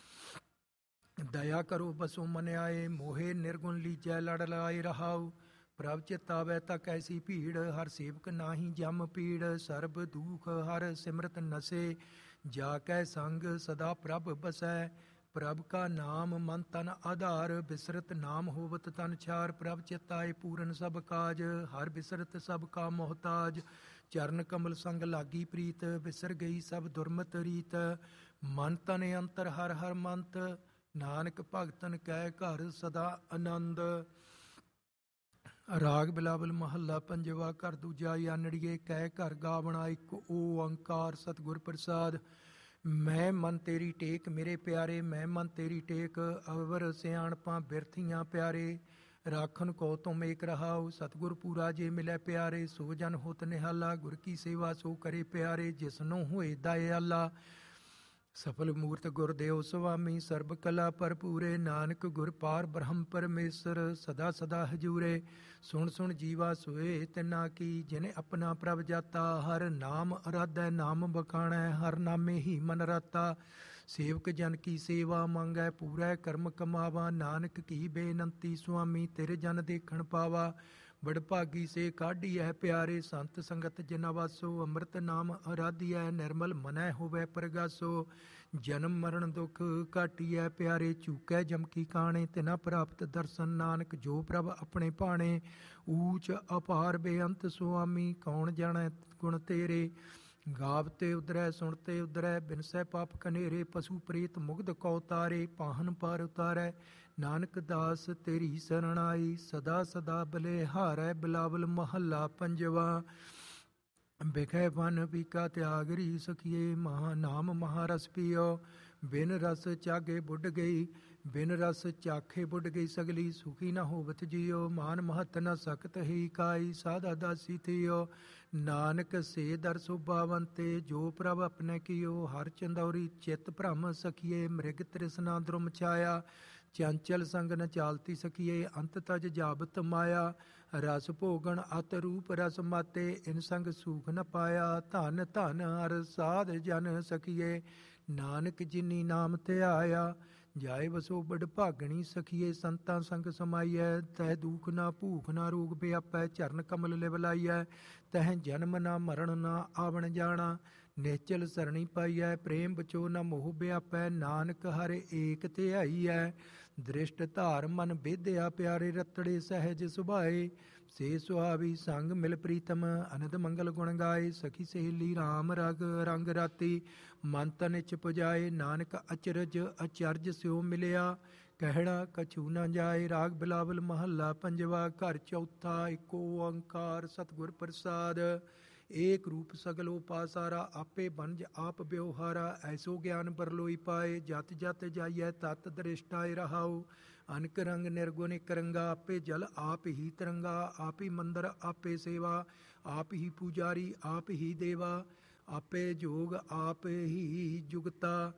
ਦਇਆ ਕਰੋ ਬਸੋ ਮਨ ਆਏ, ਮੋਹੇ ਨਿਰਗੁਣ ਲੀਜੈ ਲੜ ਲਾਏ ਰਹਾਉ। ਪ੍ਰਭ ਚਿਤ ਆਵੈ ਤਾਂ ਕੈਸੀ ਭੀੜ, ਹਰ ਸੇਵਕ ਨਾਹੀ ਜਮ ਪੀੜ। ਸਰਬ ਦੂਖ ਹਰ ਸਿਮਰਤ ਨਸੇ, ਜਾ ਕੈ ਸੰਗ ਸਦਾ ਪ੍ਰਭ ਬਸੈ। ਪ੍ਰਭ ਕਾ ਨਾਮ ਮਨ ਤਨ ਆਧਾਰ, ਬਿਸਰਤ ਨਾਮ ਹੋਵਤ ਤਨ ਛਾਰ। ਪ੍ਰਭ ਚਿਤ ਆਏ ਪੂਰਨ ਸਭ ਕਾਜ, ਹਰ ਬਿਸਰਤ ਸਭ ਕਾ ਮੁਹਤਾਜ। ਚਰਨ ਕਮਲ ਸੰਗ ਲਾਗੀ ਪ੍ਰੀਤ, ਬਿਸਰ ਗਈ ਸਭ ਦੁਰਮਤ ਰੀਤ। ਮਨ ਤਨ ਅੰਤਰ ਹਰ ਹਰ ਮੰਤ, ਨਾਨਕ ਭਗਤਨ ਕੈ ਘਰ ਸਦਾ ਆਨੰਦ। ਰਾਗ ਬਿਲਾਵਲ ਮਹੱਲਾ ਪੰਜਵਾ। ਘਰ ਦੂਜਾ ਆਨੜੀਏ ਕਹਿ ਘਰ ਗਾਵਣਾ, ਇੱਕ ਓੰਕਾਰ ਸਤਿਗੁਰ ਪ੍ਰਸਾਦ। ਮੈਂ ਮਨ ਤੇਰੀ ਟੇਕ ਮੇਰੇ ਪਿਆਰੇ, ਮੈਂ ਮਨ ਤੇਰੀ ਟੇਕ। ਅਵਰ ਸਿਆਣਪਾਂ ਬਿਰਥੀਆਂ ਪਿਆਰੇ, ਰਾਖਨ ਕੋ ਤੁਮ ਏਕ ਰਹਾਉ। ਸਤਿਗੁਰ ਪੂਰਾ ਜੇ ਮਿਲੈ ਪਿਆਰੇ, ਸੋ ਜਨ ਹੋਤ ਨਿਹਾਲਾ। ਗੁਰ ਕੀ ਸੇਵਾ ਸੋ ਕਰੇ ਪਿਆਰੇ, ਜਿਸਨੂੰ ਹੋਏ ਦਇਆਲਾ। ਸਫਲ ਮੂਰਤ ਗੁਰਦੇਵ ਸੁਆਮੀ, ਸਰਬ ਕਲਾ ਭਰਪੂਰੇ। ਨਾਨਕ ਗੁਰ ਪਾਰ ਬ੍ਰਹਮ ਪਰਮੇਸ਼ਰ, ਸਦਾ ਸਦਾ ਹਜੂਰੇ। ਸੁਣ ਸੁਣ ਜੀਵਾ ਸੋਏ ਤਿਨਾ ਕੀ, ਜਿਨੇ ਆਪਣਾ ਪ੍ਰਭ ਜਾਤਾ। ਹਰ ਨਾਮ ਅਰਾਧੈ ਨਾਮ ਬਖਾਣੈ, ਹਰ ਨਾਮੇ ਹੀ ਮਨ ਰਾਤਾ। ਸੇਵਕ ਜਨ ਕੀ ਸੇਵਾ ਮੰਗੈ, ਪੂਰੈ ਕਰਮ ਕਮਾਵਾ। ਨਾਨਕ ਕੀ ਬੇਨੰਤੀ ਸੁਆਮੀ, ਤੇਰੇ ਜਨ ਦੇਖਣ ਪਾਵਾ। ਬੜ ਭਾਗੀ ਸੇ ਕਾਢੀਐ ਪਿਆਰੇ, ਸੰਤ ਸੰਗਤ ਜਿਨਾ ਵਾਸੋ। ਅੰਮ੍ਰਿਤ ਨਾਮ ਅਰਾਧੀਐ, ਨਿਰਮਲ ਮਨੈ ਹੋਵੈ ਪ੍ਰਗਾਸੋ। ਜਨਮ ਮਰਨ ਦੁਖ ਘਾਟੀਐ ਪਿਆਰੇ, ਚੂਕੈ ਜਮ ਕੀ ਕਾਣੇ। ਤਿਨਾ ਪ੍ਰਾਪਤ ਦਰਸ਼ਨ, ਨਾਨਕ ਜੋ ਪ੍ਰਭ ਆਪਣੇ ਭਾਣੇ। ਊਚ ਅਪਾਰ ਬੇਅੰਤ ਸੁਆਮੀ, ਕੌਣ ਜਾਣੈ ਗੁਣ ਤੇਰੇ। ਗਾਵਤੇ ਉਦਰੈ ਸੁਣਤੇ ਉਦਰੈ, ਬਿਨਸੈ ਪਾਪ ਕਨੇਰੇ। ਪਸ਼ੂ ਪ੍ਰੇਤ ਮੁਗਧ ਕਉ ਤਾਰੇ, ਪਾਹਨ ਪਰ ਉਤਾਰੈ। ਨਾਨਕ ਦਾਸ ਤੇਰੀ ਸਰਣਾਈ, ਸਦਾ ਸਦਾ ਬਲਿਹਾਰੈ। ਬਿਲਾਵਲ ਮਹੱਲਾ ਪੰਜਵਾ। ਬਿਖੈ ਵਨ ਪੀਕਾ ਤਿਆਗ ਰੀ ਸਖੀਏ, ਮਹਾ ਨਾਮ ਮਹਾਰਸ ਪੀਓ। ਬਿਨ ਰਸ ਚਾਗੇ ਬੁੱਢ ਗਈ, ਬਿਨ ਰਸ ਚਾਖੇ ਬੁੱਢ ਗਈ ਸਗਲੀ। ਸੁਖੀ ਨਾ ਹੋਵਤ ਜੀਓ, ਮਾਨ ਮਹਤ ਨ ਸਕਤ ਹੀ ਕਾਈ। ਸਾਧਾ ਦਾਸੀ ਥੀਓ, ਨਾਨਕ ਸੇ ਦਰ ਸੁਭਾਵੰਤੇ। ਜੋ ਪ੍ਰਭ ਆਪਣੇ ਕੀਓ, ਹਰ ਚੰਦੌਰੀ ਚਿਤ ਭ੍ਰਮ ਸਖੀਏ। ਮ੍ਰਿਗ ਤ੍ਰਿਸ਼ਨਾ ਦ੍ਰੁਮ ਛਾਇਆ, ਚੰਚਲ ਸੰਗ ਨ ਚਾਲਤੀ ਸਖੀਏ। ਅੰਤ ਤਜ ਜਾਬਤ ਮਾਇਆ, ਰਸ ਭੋਗਣ ਅਤ ਰੂਪ ਰਸ ਮਾਤੇ। ਇਨ ਸੰਗ ਸੂਖ ਨ ਪਾਇਆ, ਧਨ ਧਨ ਹਰ ਸਾਧ ਜਨ ਸਖੀਏ। ਨਾਨਕ ਜਿਨੀ ਨਾਮ ਧਿਆਇਆ, ਜਾਏ ਵਸੋ ਬੜ ਭਾਗਣੀ ਸਖੀਏ। ਸੰਤਾਂ ਸੰਗ ਸਮਾਈਐ, ਤੈ ਦੁਖ ਨਾ ਭੂਖ ਨਾ ਰੋਗ ਬਿਆਪੈ। ਚਰਨ ਕਮਲ ਲਿਵ ਲਾਈਐ, ਤਹਿ ਜਨਮ ਨਾ ਮਰਨ ਨਾ ਆਵਣ ਜਾਣਾ। ਨਿਹਚਲ ਸਰਣੀ ਪਾਈਐ, ਪ੍ਰੇਮ ਬਚੋ ਨਾ ਮੋਹ ਬਿਆਪੈ। ਨਾਨਕ ਹਰ ਏਕ ਧਿਆਈਐ, ਦ੍ਰਿਸ਼ਟ ਧਾਰ ਮਨ ਬੇਧਿਆ। ਪਿਆਰੇ ਰਤੜੇ ਸਹਿਜ ਸੁਭਾਏ, ਸੇ ਸੁਹਾਵੀ ਸੰਗ ਮਿਲ ਪ੍ਰੀਤਮ। ਅਨੰਦ ਮੰਗਲ ਗੁਣ ਗਾਏ, ਸਖੀ ਸਹੇਲੀ ਰਾਮ ਰਗ ਰੰਗ ਰਾਤੀ। ਮਨ ਤਨ ਇਚ ਪੁਜਾਏ, ਨਾਨਕ ਅਚਰਜ ਅਚਰਜ ਸਿਉ ਮਿਲਿਆ। ਕਹਿਣਾ ਕਛੂ ਨਾ ਜਾਏ। ਰਾਗ ਬਿਲਾਵਲ ਮਹੱਲਾ ਪੰਜਵਾ। ਘਰ ਚੌਥਾ। ਇੱਕ ਓੰਕਾਰ ਸਤਿਗੁਰ ਪ੍ਰਸਾਦ। ਏਕ ਰੂਪ ਸਗਲੋ ਪਾਸਾਰਾ, ਆਪੇ ਬਨਜ ਆਪ ਬਿਵਹਾਰਾ। ਐਸੋ ਗਿਆਨ ਬਰਲੋਈ ਪਾਏ, ਜਤ ਜਤ ਜਾਈਐ ਤਤ ਦ੍ਰਿਸ਼ਟਾਇ ਰਹਾਉ। ਅਨਕ ਰੰਗ ਨਿਰਗੁਣ ਇਕ ਰੰਗਾ, ਆਪੇ ਜਲ ਆਪ ਹੀ ਤਰੰਗਾ, ਆਪ ਹੀ ਮੰਦਰ ਆਪੇ ਸੇਵਾ, ਆਪ ਹੀ ਪੂਜਾਰੀ ਆਪ ਹੀ ਦੇਵਾ, ਆਪੇ ਜੋਗ ਆਪ ਹੀ ਜੁਗਤਾ,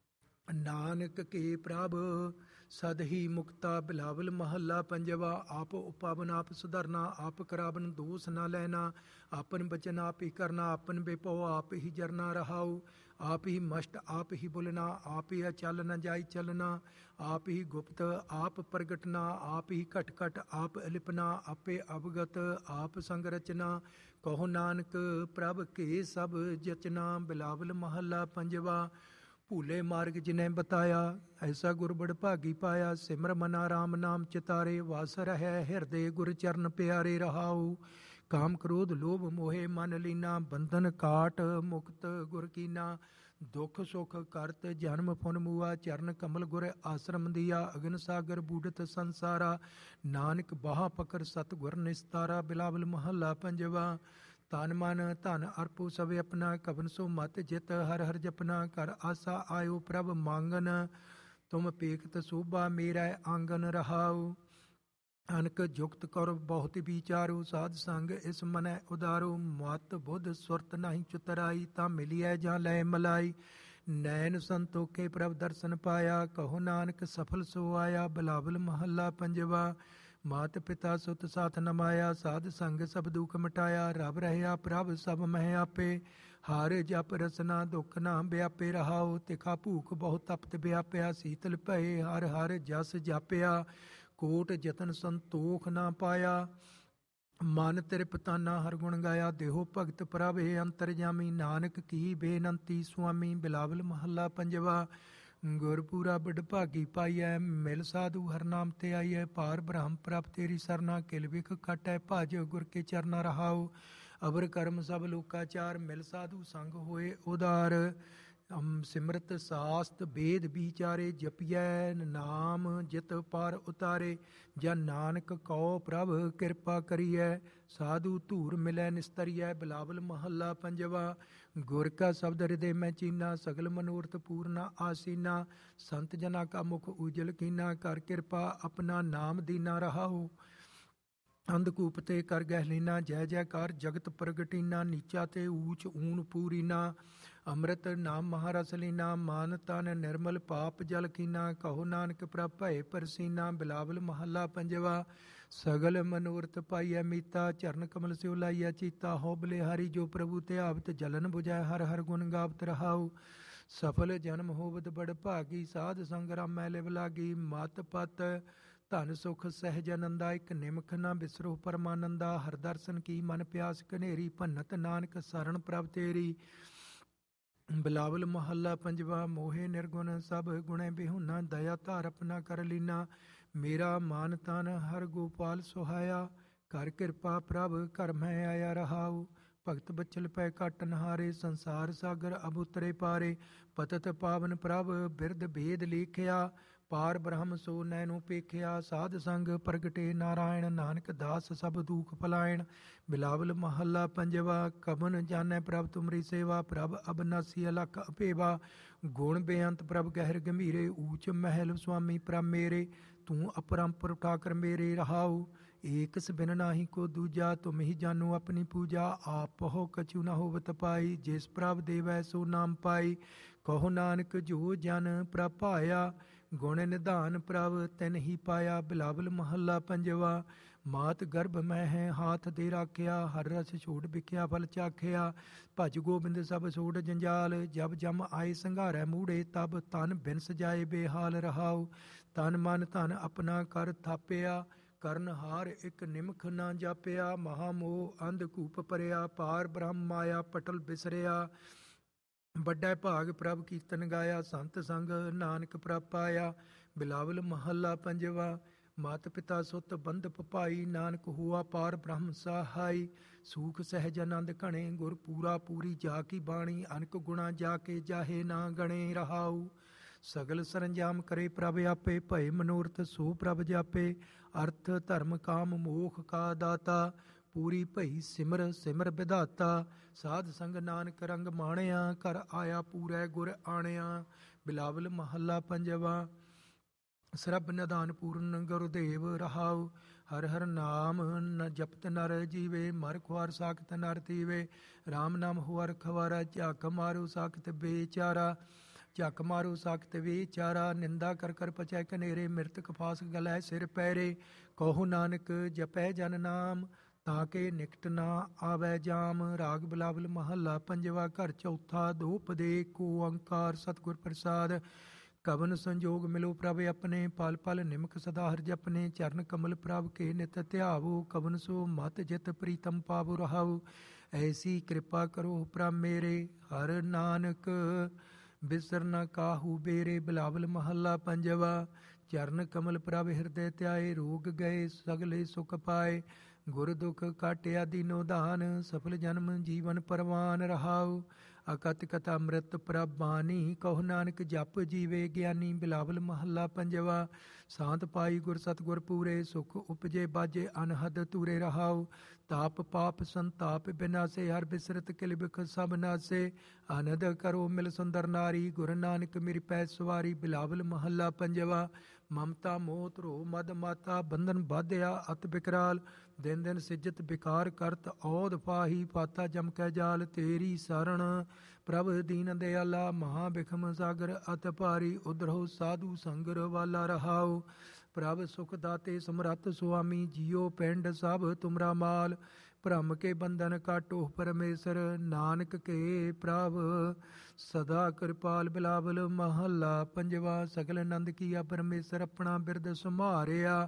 ਨਾਨਕ ਕੇ ਪ੍ਰਭ ਸਦ ਹੀ ਮੁਕਤਾ। ਬਿਲਾਵਲ ਮਹੱਲਾ ਪੰਜਵਾ। ਆਪ ਉਪਾਵਨ ਆਪ ਸੁਧਰਨਾ, ਆਪ ਕਰਾਵਨ ਦੋਸ ਨਾ ਲੈਣਾ, ਆਪਨ ਬਚਨ ਆਪ ਹੀ ਕਰਨਾ, ਆਪਨ ਬੇਪੋ ਆਪ ਹੀ ਜਰਨਾ ਰਹਾਉ, ਆਪ ਹੀ ਮਸਟ ਆਪ ਹੀ ਬੁਲਣਾ, ਆਪ ਹੀ ਅਚਲ ਨ ਜਾਈ ਚਲਣਾ, ਆਪ ਹੀ ਗੁਪਤ ਆਪ ਪ੍ਰਗਟਨਾ, ਆਪ ਹੀ ਘਟ ਘਟ ਆਪ ਅਲਿਪਨਾ, ਆਪੇ ਅਵਗਤ ਆਪ ਸੰਗ ਰਚਨਾ, ਕਹੋ ਨਾਨਕ ਪ੍ਰਭ ਕੇ ਸਭ ਜਚਨਾ। ਬਿਲਾਵਲ ਮਹੱਲਾ ਪੰਜਵਾ। ਭੂਲੇ ਮਾਰਗ ਜਿਨੇ ਬਤਾਇਆ, ਐਸਾ ਗੁਰ ਬੜ ਭਾਗੀ ਪਾਇਆ, ਸਿਮਰ ਮਨਾ ਰਾਮ ਨਾਮ ਚਿਤਾਰੇ, ਵਾਸ ਰਹਿ ਹਿਰਦੇ ਗੁਰ ਚਰਨ ਪਿਆਰੇ ਰਹਾਉ, ਕਾਮ ਕ੍ਰੋਧ ਲੋਭ ਮੋਹੇ ਮਨ ਲੀਨਾ, ਬੰਧਨ ਕਾਟ ਮੁਕਤ ਗੁਰ ਕੀਨਾ, ਦੁਖ ਸੁਖ ਕਰਤ ਜਨਮ ਪੁਨ ਮੂਆ, ਚਰਨ ਕਮਲ ਗੁਰ ਆਸ਼ਰਮ ਦੀਆ, ਅਗਨ ਸਾਗਰ ਬੂਡਤ ਸੰਸਾਰਾ, ਨਾਨਕ ਬਾਹਾ ਪਕਰ ਸਤ ਗੁਰ ਨਿਸਤਾਰਾ। ਬਿਲਾਵਲ ਮਹੱਲਾ ਪੰਜਵਾ। ਤਨ ਮਨ ਧਨ ਅਰਪੋ ਸਭ ਆਪਣਾ, ਕਵਨ ਸੋ ਮਤ ਜਿਤ ਹਰ ਹਰ ਜਪਨਾ, ਕਰ ਆਸਾ ਆਇਓ ਪ੍ਰਭ ਮੰਗਨ, ਤੁਮ ਪੇਖਤ ਸੋਭਾ ਮੇਰਾ ਆਂਗਨ ਰਹਾਉ, ਅਨਕ ਜੁਗਤ ਕਰ ਬਹੁਤ ਵਿਚਾਰੋ, ਸਾਧ ਸੰਗ ਇਸ ਮਨੈ ਉਦਾਰੋ, ਮਤ ਬੁੱਧ ਸੁਰਤ ਨਹੀਂ ਚੁਤਰਾਈ, ਤਾਂ ਮਿਲਿਐ ਜਾਂ ਲੈ ਮਲਾਈ, ਨੈਣ ਸੰਤੋਖੇ ਪ੍ਰਭ ਦਰਸ਼ਨ ਪਾਇਆ, ਕਹੋ ਨਾਨਕ ਸਫਲ ਸੋ ਆਇਆ। ਬਿਲਾਵਲ ਮਹੱਲਾ ਪੰਜਵਾ। ਮਾਤ ਪਿਤਾ ਸੁਤ ਸਾਥ ਨਮਾਇਆ, ਸਾਧ ਸੰਗ ਸਭ ਦੁਖ ਮਿਟਾਇਆ, ਰਬ ਰਹਿਆ ਪ੍ਰਭ ਸਭ ਮਹਿ ਆਪੇ, ਹਰ ਜਪ ਰਸਨਾ ਦੁਖ ਨਾ ਵਿਆਪੇ ਰਹਾਉ, ਤਿਖਾ ਭੂਖ ਬਹੁਤ ਤਪਤ ਵਿਆਪਿਆ, ਸੀਤਲ ਭਏ ਹਰ ਹਰ ਜਸ ਜਾਪਿਆ, ਕੋਟ ਜਤਨ ਸੰਤੋਖ ਨਾ ਪਾਇਆ, ਮਨ ਤ੍ਰਿਪਤਾਨਾ ਹਰ ਗੁਣ ਗਾਇਆ, ਦੇਹੋ ਭਗਤ ਪ੍ਰਭ ਏ ਅੰਤਰਜਾਮੀ, ਨਾਨਕ ਕੀ ਬੇਨੰਤੀ ਸੁਆਮੀ। ਬਿਲਾਵਲ ਮਹੱਲਾ ਪੰਜਵਾ। ਗੁਰਪੂਰਾ ਬੜ ਭਾਗੀ ਪਾਈਐ, ਮਿਲ ਸਾਧੂ ਹਰ ਨਾਮ ਤੇ ਆਈਐ, ਪਾਰ ਬ੍ਰਹਮ ਪ੍ਰਭ ਤੇਰੀ ਸਰਨਾ, ਕਿਲ ਵਿਖ ਖਟੈ ਭਜ ਗੁਰ ਕੇ ਚਰਨਾ ਰਹਾਉ, ਅਵਰ ਕਰਮ ਸਭ ਲੋਕਾਚਾਰ, ਮਿਲ ਸਾਧੂ ਸੰਗ ਹੋਏ ਉਦਾਰ, ਸਿਮਰਤ ਸਾਸਤ ਵੇਦ ਵਿਚਾਰੇ, ਜਪੀਐ ਨਾਮ ਜਿਤ ਪਾਰ ਉਤਾਰੇ, ਜਾਂ ਨਾਨਕ ਕਉ ਪ੍ਰਭ ਕਿਰਪਾ ਕਰੀਐ, ਸਾਧੂ ਧੂਰ ਮਿਲੈ ਨਿਸਤਰੀਐ। ਬਿਲਾਵਲ ਮਹੱਲਾ ਪੰਜਵਾ। ਗੁਰ ਕਾ ਸ਼ਬਦ ਹਿਰਦੇ ਮੈਂ ਚੀਨਾ, ਸਗਲ ਮਨੋਰਥ ਪੂਰਨਾ ਆਸੀਨਾ, ਸੰਤ ਜਨਾ ਕਾ ਮੁਖ ਉਜਲ ਕੀਨਾ, ਕਰ ਕਿਰਪਾ ਆਪਣਾ ਨਾਮ ਦੀਨਾ ਰਹਾਉ, ਅੰਧਕੂਪ ਤੇ ਕਰ ਗਹਿ ਲੀਨਾ, ਜੈ ਜੈਕਾਰ ਜਗਤ ਪ੍ਰਗਟੀਨਾ, ਨੀਚਾ ਤੇ ਊਚ ਊਨ ਪੂਰੀਨਾ, ਅੰਮ੍ਰਿਤ ਨਾਮ ਮਹਾਰਸ ਲੀਨਾ, ਮਾਨ ਤਨ ਨਿਰਮਲ ਪਾਪ ਜਲ ਕੀਨਾ, ਕਹੋ ਨਾਨਕ ਪ੍ਰਭ ਭਏ ਪਰਸੀਨਾ। ਬਿਲਾਵਲ ਮਹੱਲਾ ਪੰਜਵਾ। ਸਗਲ ਮਨੋਰਥ ਪਾਈਐ ਮੀਤਾ, ਚਰਨ ਕਮਲ ਸਿਉ ਲਾਈਐ ਚੀਤਾ, ਹੋ ਬਲਿਹਾਰੀ ਜੋ ਪ੍ਰਭੂ ਧਿਆਵਤ, ਜਲਨ ਬੁਝੈ ਹਰ ਹਰ ਗੁਣ ਗਾਵਤ ਰਹਾਉ, ਸਫਲ ਜਨਮ ਹੋਵਤ ਬੜ ਭਾਗੀ, ਸਾਧ ਸੰਗ ਰਾਮੈ ਲਿਵ ਲਾਗੀ, ਮਤ ਪਤ ਧਨ ਸੁਖ ਸਹਿਜ ਆਨੰਦਾ, ਇੱਕ ਨਿਮਖ ਨਾ ਬਿਸਰੋ ਪਰਮਾਨੰਦਾ, ਹਰ ਦਰਸ਼ਨ ਕੀ ਮਨ ਪਿਆਸ ਘਨੇਰੀ, ਭੰਨਤ ਨਾਨਕ ਸਰਣ ਪ੍ਰਭ ਤੇਰੀ। ਬਿਲਾਵਲ ਮਹੱਲਾ ਪੰਜਵਾ। ਮੋਹੇ ਨਿਰਗੁਣ ਸਭ ਗੁਣੇ ਬਿਹੁਨਾ, ਦਇਆ ਧਾਰ ਆਪਣਾ ਕਰ ਲੀਨਾ, ਮੇਰਾ ਮਾਨ ਤਨ ਹਰ ਗੋਪਾਲ ਸੁਹਾਇਆ, ਕਰ ਕਿਰਪਾ ਪ੍ਰਭ ਘਰ ਮੈਂ ਆਇਆ ਰਹਾਉ, ਭਗਤ ਬਚਲ ਪੈ ਘਟ ਨਹਾਰੇ, ਸੰਸਾਰ ਸਾਗਰ ਅਬ ਉਤਰੇ ਪਾਰੇ, ਪਤਤ ਪਾਵਨ ਪ੍ਰਭ ਬਿਰਧ ਭੇਦ ਲੇਖਿਆ, ਪਾਰ ਬ੍ਰਹਮ ਸੋ ਨੈਨੋ ਪੇਖਿਆ, ਸਾਧ ਸੰਗ ਪ੍ਰਗਟੇ ਨਾਰਾਇਣ, ਨਾਨਕ ਦਾਸ ਸਭ ਦੂਖ ਪਲਾਇਣ। ਬਿਲਾਵਲ ਮਹੱਲਾ ਪੰਜਵਾ। ਕਬਨ ਜਾਣੈ ਪ੍ਰਭ ਤੁਮਰੀ ਸੇਵਾ, ਪ੍ਰਭ ਅਬਨਾਸੀ ਅਲਖ ਅਪੇਵਾ, ਗੁਣ ਬੇਅੰਤ ਪ੍ਰਭ ਗਹਿਰ ਗੰਭੀਰੇ, ਊਚ ਮਹਿਲ ਸੁਆਮੀ ਪ੍ਰਭ ਮੇਰੇ, ਤੂੰ ਅਪਰੰਪਰ ਠਾਕਰ ਮੇਰੇ ਰਹਾਉ, ਏਕਸ ਬਿਨ ਨਾਹੀ ਕੋ ਦੂਜਾ, ਤੁਮ ਹੀ ਜਾਨੋ ਆਪਣੀ ਪੂਜਾ, ਆਪ ਹੋ ਕਛੂ ਨਾ ਹੋਵਤ ਪਾਈ, ਜਿਸ ਪ੍ਰਭ ਦੇਵੈ ਸੋ ਨਾਮ ਪਾਈ, ਕਹੋ ਨਾਨਕ ਜੋ ਜਨ ਪ੍ਰਭ ਭਾਇਆ, ਗੁਣ ਨਿਧਾਨ ਪ੍ਰਭ ਤਿਨ ਹੀ ਪਾਇਆ। ਬਿਲਾਵਲ ਮਹੱਲਾ ਪੰਜਵਾ। ਮਾਤ ਗਰਭ ਮੈਂ ਹੈ ਹਾਥ ਦੇ ਰਾਖਿਆ, ਹਰ ਰਸ ਛੋੜ ਵਿਖਿਆ ਫਲ ਚਾਖਿਆ, ਭਜ ਗੋਬਿੰਦ ਸਭ ਛੋੜ ਜੰਜਾਲ, ਜਬ ਜਮ ਆਏ ਸੰਘਾਰੈ ਮੂੜੇ, ਤਬ ਤਨ ਬਿਨਸ ਜਾਏ ਬੇਹਾਲ ਰਹਾਉ, ਤਨ ਮਨ ਧਨ ਆਪਣਾ ਕਰ ਥਾਪਿਆ, ਕਰਨ ਹਾਰ ਇੱਕ ਨਿਮਖ ਨਾ ਜਾਪਿਆ, ਮਹਾ ਮੋਹ ਅੰਧਕੂਪ ਭਰਿਆ, ਪਾਰ ਬ੍ਰਹਮ ਮਾਇਆ ਪਟਲ ਬਿਸਰਿਆ, ਵੱਡਾ ਭਾਗ ਪ੍ਰਭ ਕੀਰਤਨ ਗਾਇਆ, ਸੰਤ ਸੰਗ ਨਾਨਕ ਪ੍ਰਭ ਪਾਇਆ। ਬਿਲਾਵਲ ਮਹੱਲਾ ਪੰਜਵਾ। ਮਾਤ ਪਿਤਾ ਸੁਤ ਬੰਧਪ ਭਾਈ, ਨਾਨਕ ਹੋਆ ਪਾਰ ਬ੍ਰਹਮ ਸਹਾਈ, ਸੂਖ ਸਹਿਜ ਆਨੰਦ ਘਣੇ, ਗੁਰ ਪੂਰਾ ਪੂਰੀ ਜਾ ਕੀ ਬਾਣੀ, ਅਨਕ ਗੁਣਾ ਜਾ ਕੇ ਜਾਹੇ ਨਾ ਗਣੇ ਰਹਾਉ, ਸਗਲ ਸਰੰਜਾਮ ਕਰੇ ਪ੍ਰਭ ਆਪੇ, ਭਏ ਮਨੋਰਥ ਸੋ ਪ੍ਰਭ ਜਾਪੇ, ਅਰਥ ਧਰਮ ਕਾਮ ਮੋਖ ਕਾ ਦਾਤਾ, ਪੂਰੀ ਭਈ ਸਿਮਰ ਸਿਮਰ ਵਿਧਾਤਾ, ਸਾਧ ਸੰਗ ਨਾਨਕ ਰੰਗ ਮਾਣਿਆ, ਘਰ ਆਇਆ ਪੂਰੈ ਗੁਰ ਆਣਿਆ। ਬਿਲਾਵਲ ਮਹੱਲਾ ਪੰਜਵਾ। ਸਰਬ ਨਿਦਾਨ ਪੂਰਨ ਗੁਰਦੇਵ ਰਹਾਉ। ਹਰ ਹਰ ਨਾਮ ਨ ਜਪਤ ਨਰ ਜੀਵੇ, ਮਰ ਖੁਆਰ ਸਾਖਤ ਨਰ ਤੀਵੇ। ਰਾਮ ਨਾਮ ਹੁਅਰ ਖਵਾਰਾ, ਝੱਕ ਮਾਰੂ ਸਾਖਤ ਬੇਚਾਰਾ। ਝੱਕ ਮਾਰੂ ਸਾਖਤ ਵਿਚਾਰਾ, ਨਿੰਦਾ ਕਰ ਕਰ ਪਚੈ ਕਨੇਰੇ। ਮਿਰਤਕ ਫਾਸ ਗਲੈ ਸਿਰ ਪੈਰੇ, ਕਹੋ ਨਾਨਕ ਜਪੈ ਜਨ ਨਾਮ, ਤਾਂ ਕੇ ਨਿਕਟ ਨਾ ਆਵੈ ਜਾਮ। ਰਾਗ ਬਿਲਾਵਲ ਮਹੱਲਾ ਪੰਜਵਾ, ਘਰ ਚੌਥਾ। ਦੋਪਦੇ ਕੋ ਓੰਕਾਰ ਸਤਿਗੁਰ ਪ੍ਰਸਾਦ, ਕਵਨ ਸੰਜੋਗ ਮਿਲੋ ਪ੍ਰਭ ਆਪਣੇ। ਪਲ ਪਲ ਨਿਮਕ ਸਦਾ ਹਰਿ ਜਪਨੇ, ਚਰਨ ਕਮਲ ਪ੍ਰਭ ਕੇ ਨਿਤ ਧਿਆਵੋ। ਕਵਨ ਸੋ ਮਤ ਜਿਤ ਪ੍ਰੀਤਮ ਪਾਵੋ ਰਹਾਉ, ਐਸੀ ਕਿਰਪਾ ਕਰੋ ਪ੍ਰਭ ਮੇਰੇ। ਹਰ ਨਾਨਕ ਬਿਸਰ ਨ ਕਾਹੂ ਬੇਰੇ। ਬਿਲਾਵਲ ਮਹੱਲਾ ਪੰਜਵਾ, ਚਰਨ ਕਮਲ ਪ੍ਰਭ ਹਿਰਦੈ ਧਿਆਏ। ਰੋਗ ਗਏ ਸਗਲੇ ਸੁਖ ਪਾਏ, ਗੁਰ ਦੁਖ ਕਾਟਿਆ ਦੀਨੋ ਦਾਨ। ਸਫਲ ਜਨਮ ਜੀਵਨ ਪਰਵਾਨ ਰਹਾਉ, ਅਕਤ ਕਥਾ ਅੰਮ੍ਰਿਤ ਪ੍ਰਭ ਬਾਣੀ। ਕਹੋ ਨਾਨਕ ਜਪ ਜੀਵੇ ਗਿਆਨੀ। ਬਿਲਾਵਲ ਮਹੱਲਾ ਪੰਜਵਾ, ਸਾਂਤ ਪਾਈ ਗੁਰ ਸਤਿਗੁਰ ਪੂਰੇ। ਸੁਖ ਉਪਜੇ ਬਾਜੇ ਅਨਹਦ ਤੂਰੇ ਰਹਾਉ, ਤਾਪ ਪਾਪ ਸੰਤਾਪ ਬਿਨਾਸੇ। ਹਰ ਬਿਸਰਤ ਕਿਲ ਬਿਖ ਸਭ ਨਾਸੇ, ਆਨੰਦ ਕਰੋ ਮਿਲ ਸੁੰਦਰ ਨਾਰੀ। ਗੁਰੂ ਨਾਨਕ ਮੇਰੀ ਪੈ ਸਵਾਰੀ। ਬਿਲਾਵਲ ਮਹੱਲਾ ਪੰਜਵਾ, ਮਮਤਾ ਮੋਹ ਧਰੋ ਮਦ ਮਾਤਾ। ਬੰਧਨ ਬਾਧਿਆ ਅਤ ਬਿਕਰਾਲ, ਦਿਨ ਦਿਨ ਸਿਜਤ ਬਿਕਾਰ ਕਰਤ। ਔਧ ਪਾਹੀ ਪਾਤਾ ਜਮ ਕੈ ਜਾਲ, ਤੇਰੀ ਸਰਣ ਪ੍ਰਭ ਦੀਨ ਦਿਆਲਾ। ਮਹਾ ਬਿਖਮ ਸਾਗਰ ਅਤ ਭਾਰੀ, ਉਧਰੋ ਸਾਧੂ ਸੰਗਰ ਵਾਲਾ ਰਹਾਉ। ਪ੍ਰਭ ਸੁਖ ਦਾਤੇ ਸਮਰੱਥ ਸੁਆਮੀ, ਜੀਉ ਪਿੰਡ ਸਭ ਤੁਮਰਾ ਮਾਲ। ਭ੍ਰਮ ਕੇ ਬੰਧਨ ਕਾਟੋ ਪਰਮੇਸ਼ਰ, ਨਾਨਕ ਕੇ ਪ੍ਰਭ ਸਦਾ ਕਿਰਪਾਲ। ਬਿਲਾਵਲ ਮਹੱਲਾ ਪੰਜਵਾ, ਸਗਲ ਆਨੰਦ ਕੀਆ ਪਰਮੇਸ਼ਰ ਆਪਣਾ। ਬਿਰਦ ਸੰਭਾਰਿਆ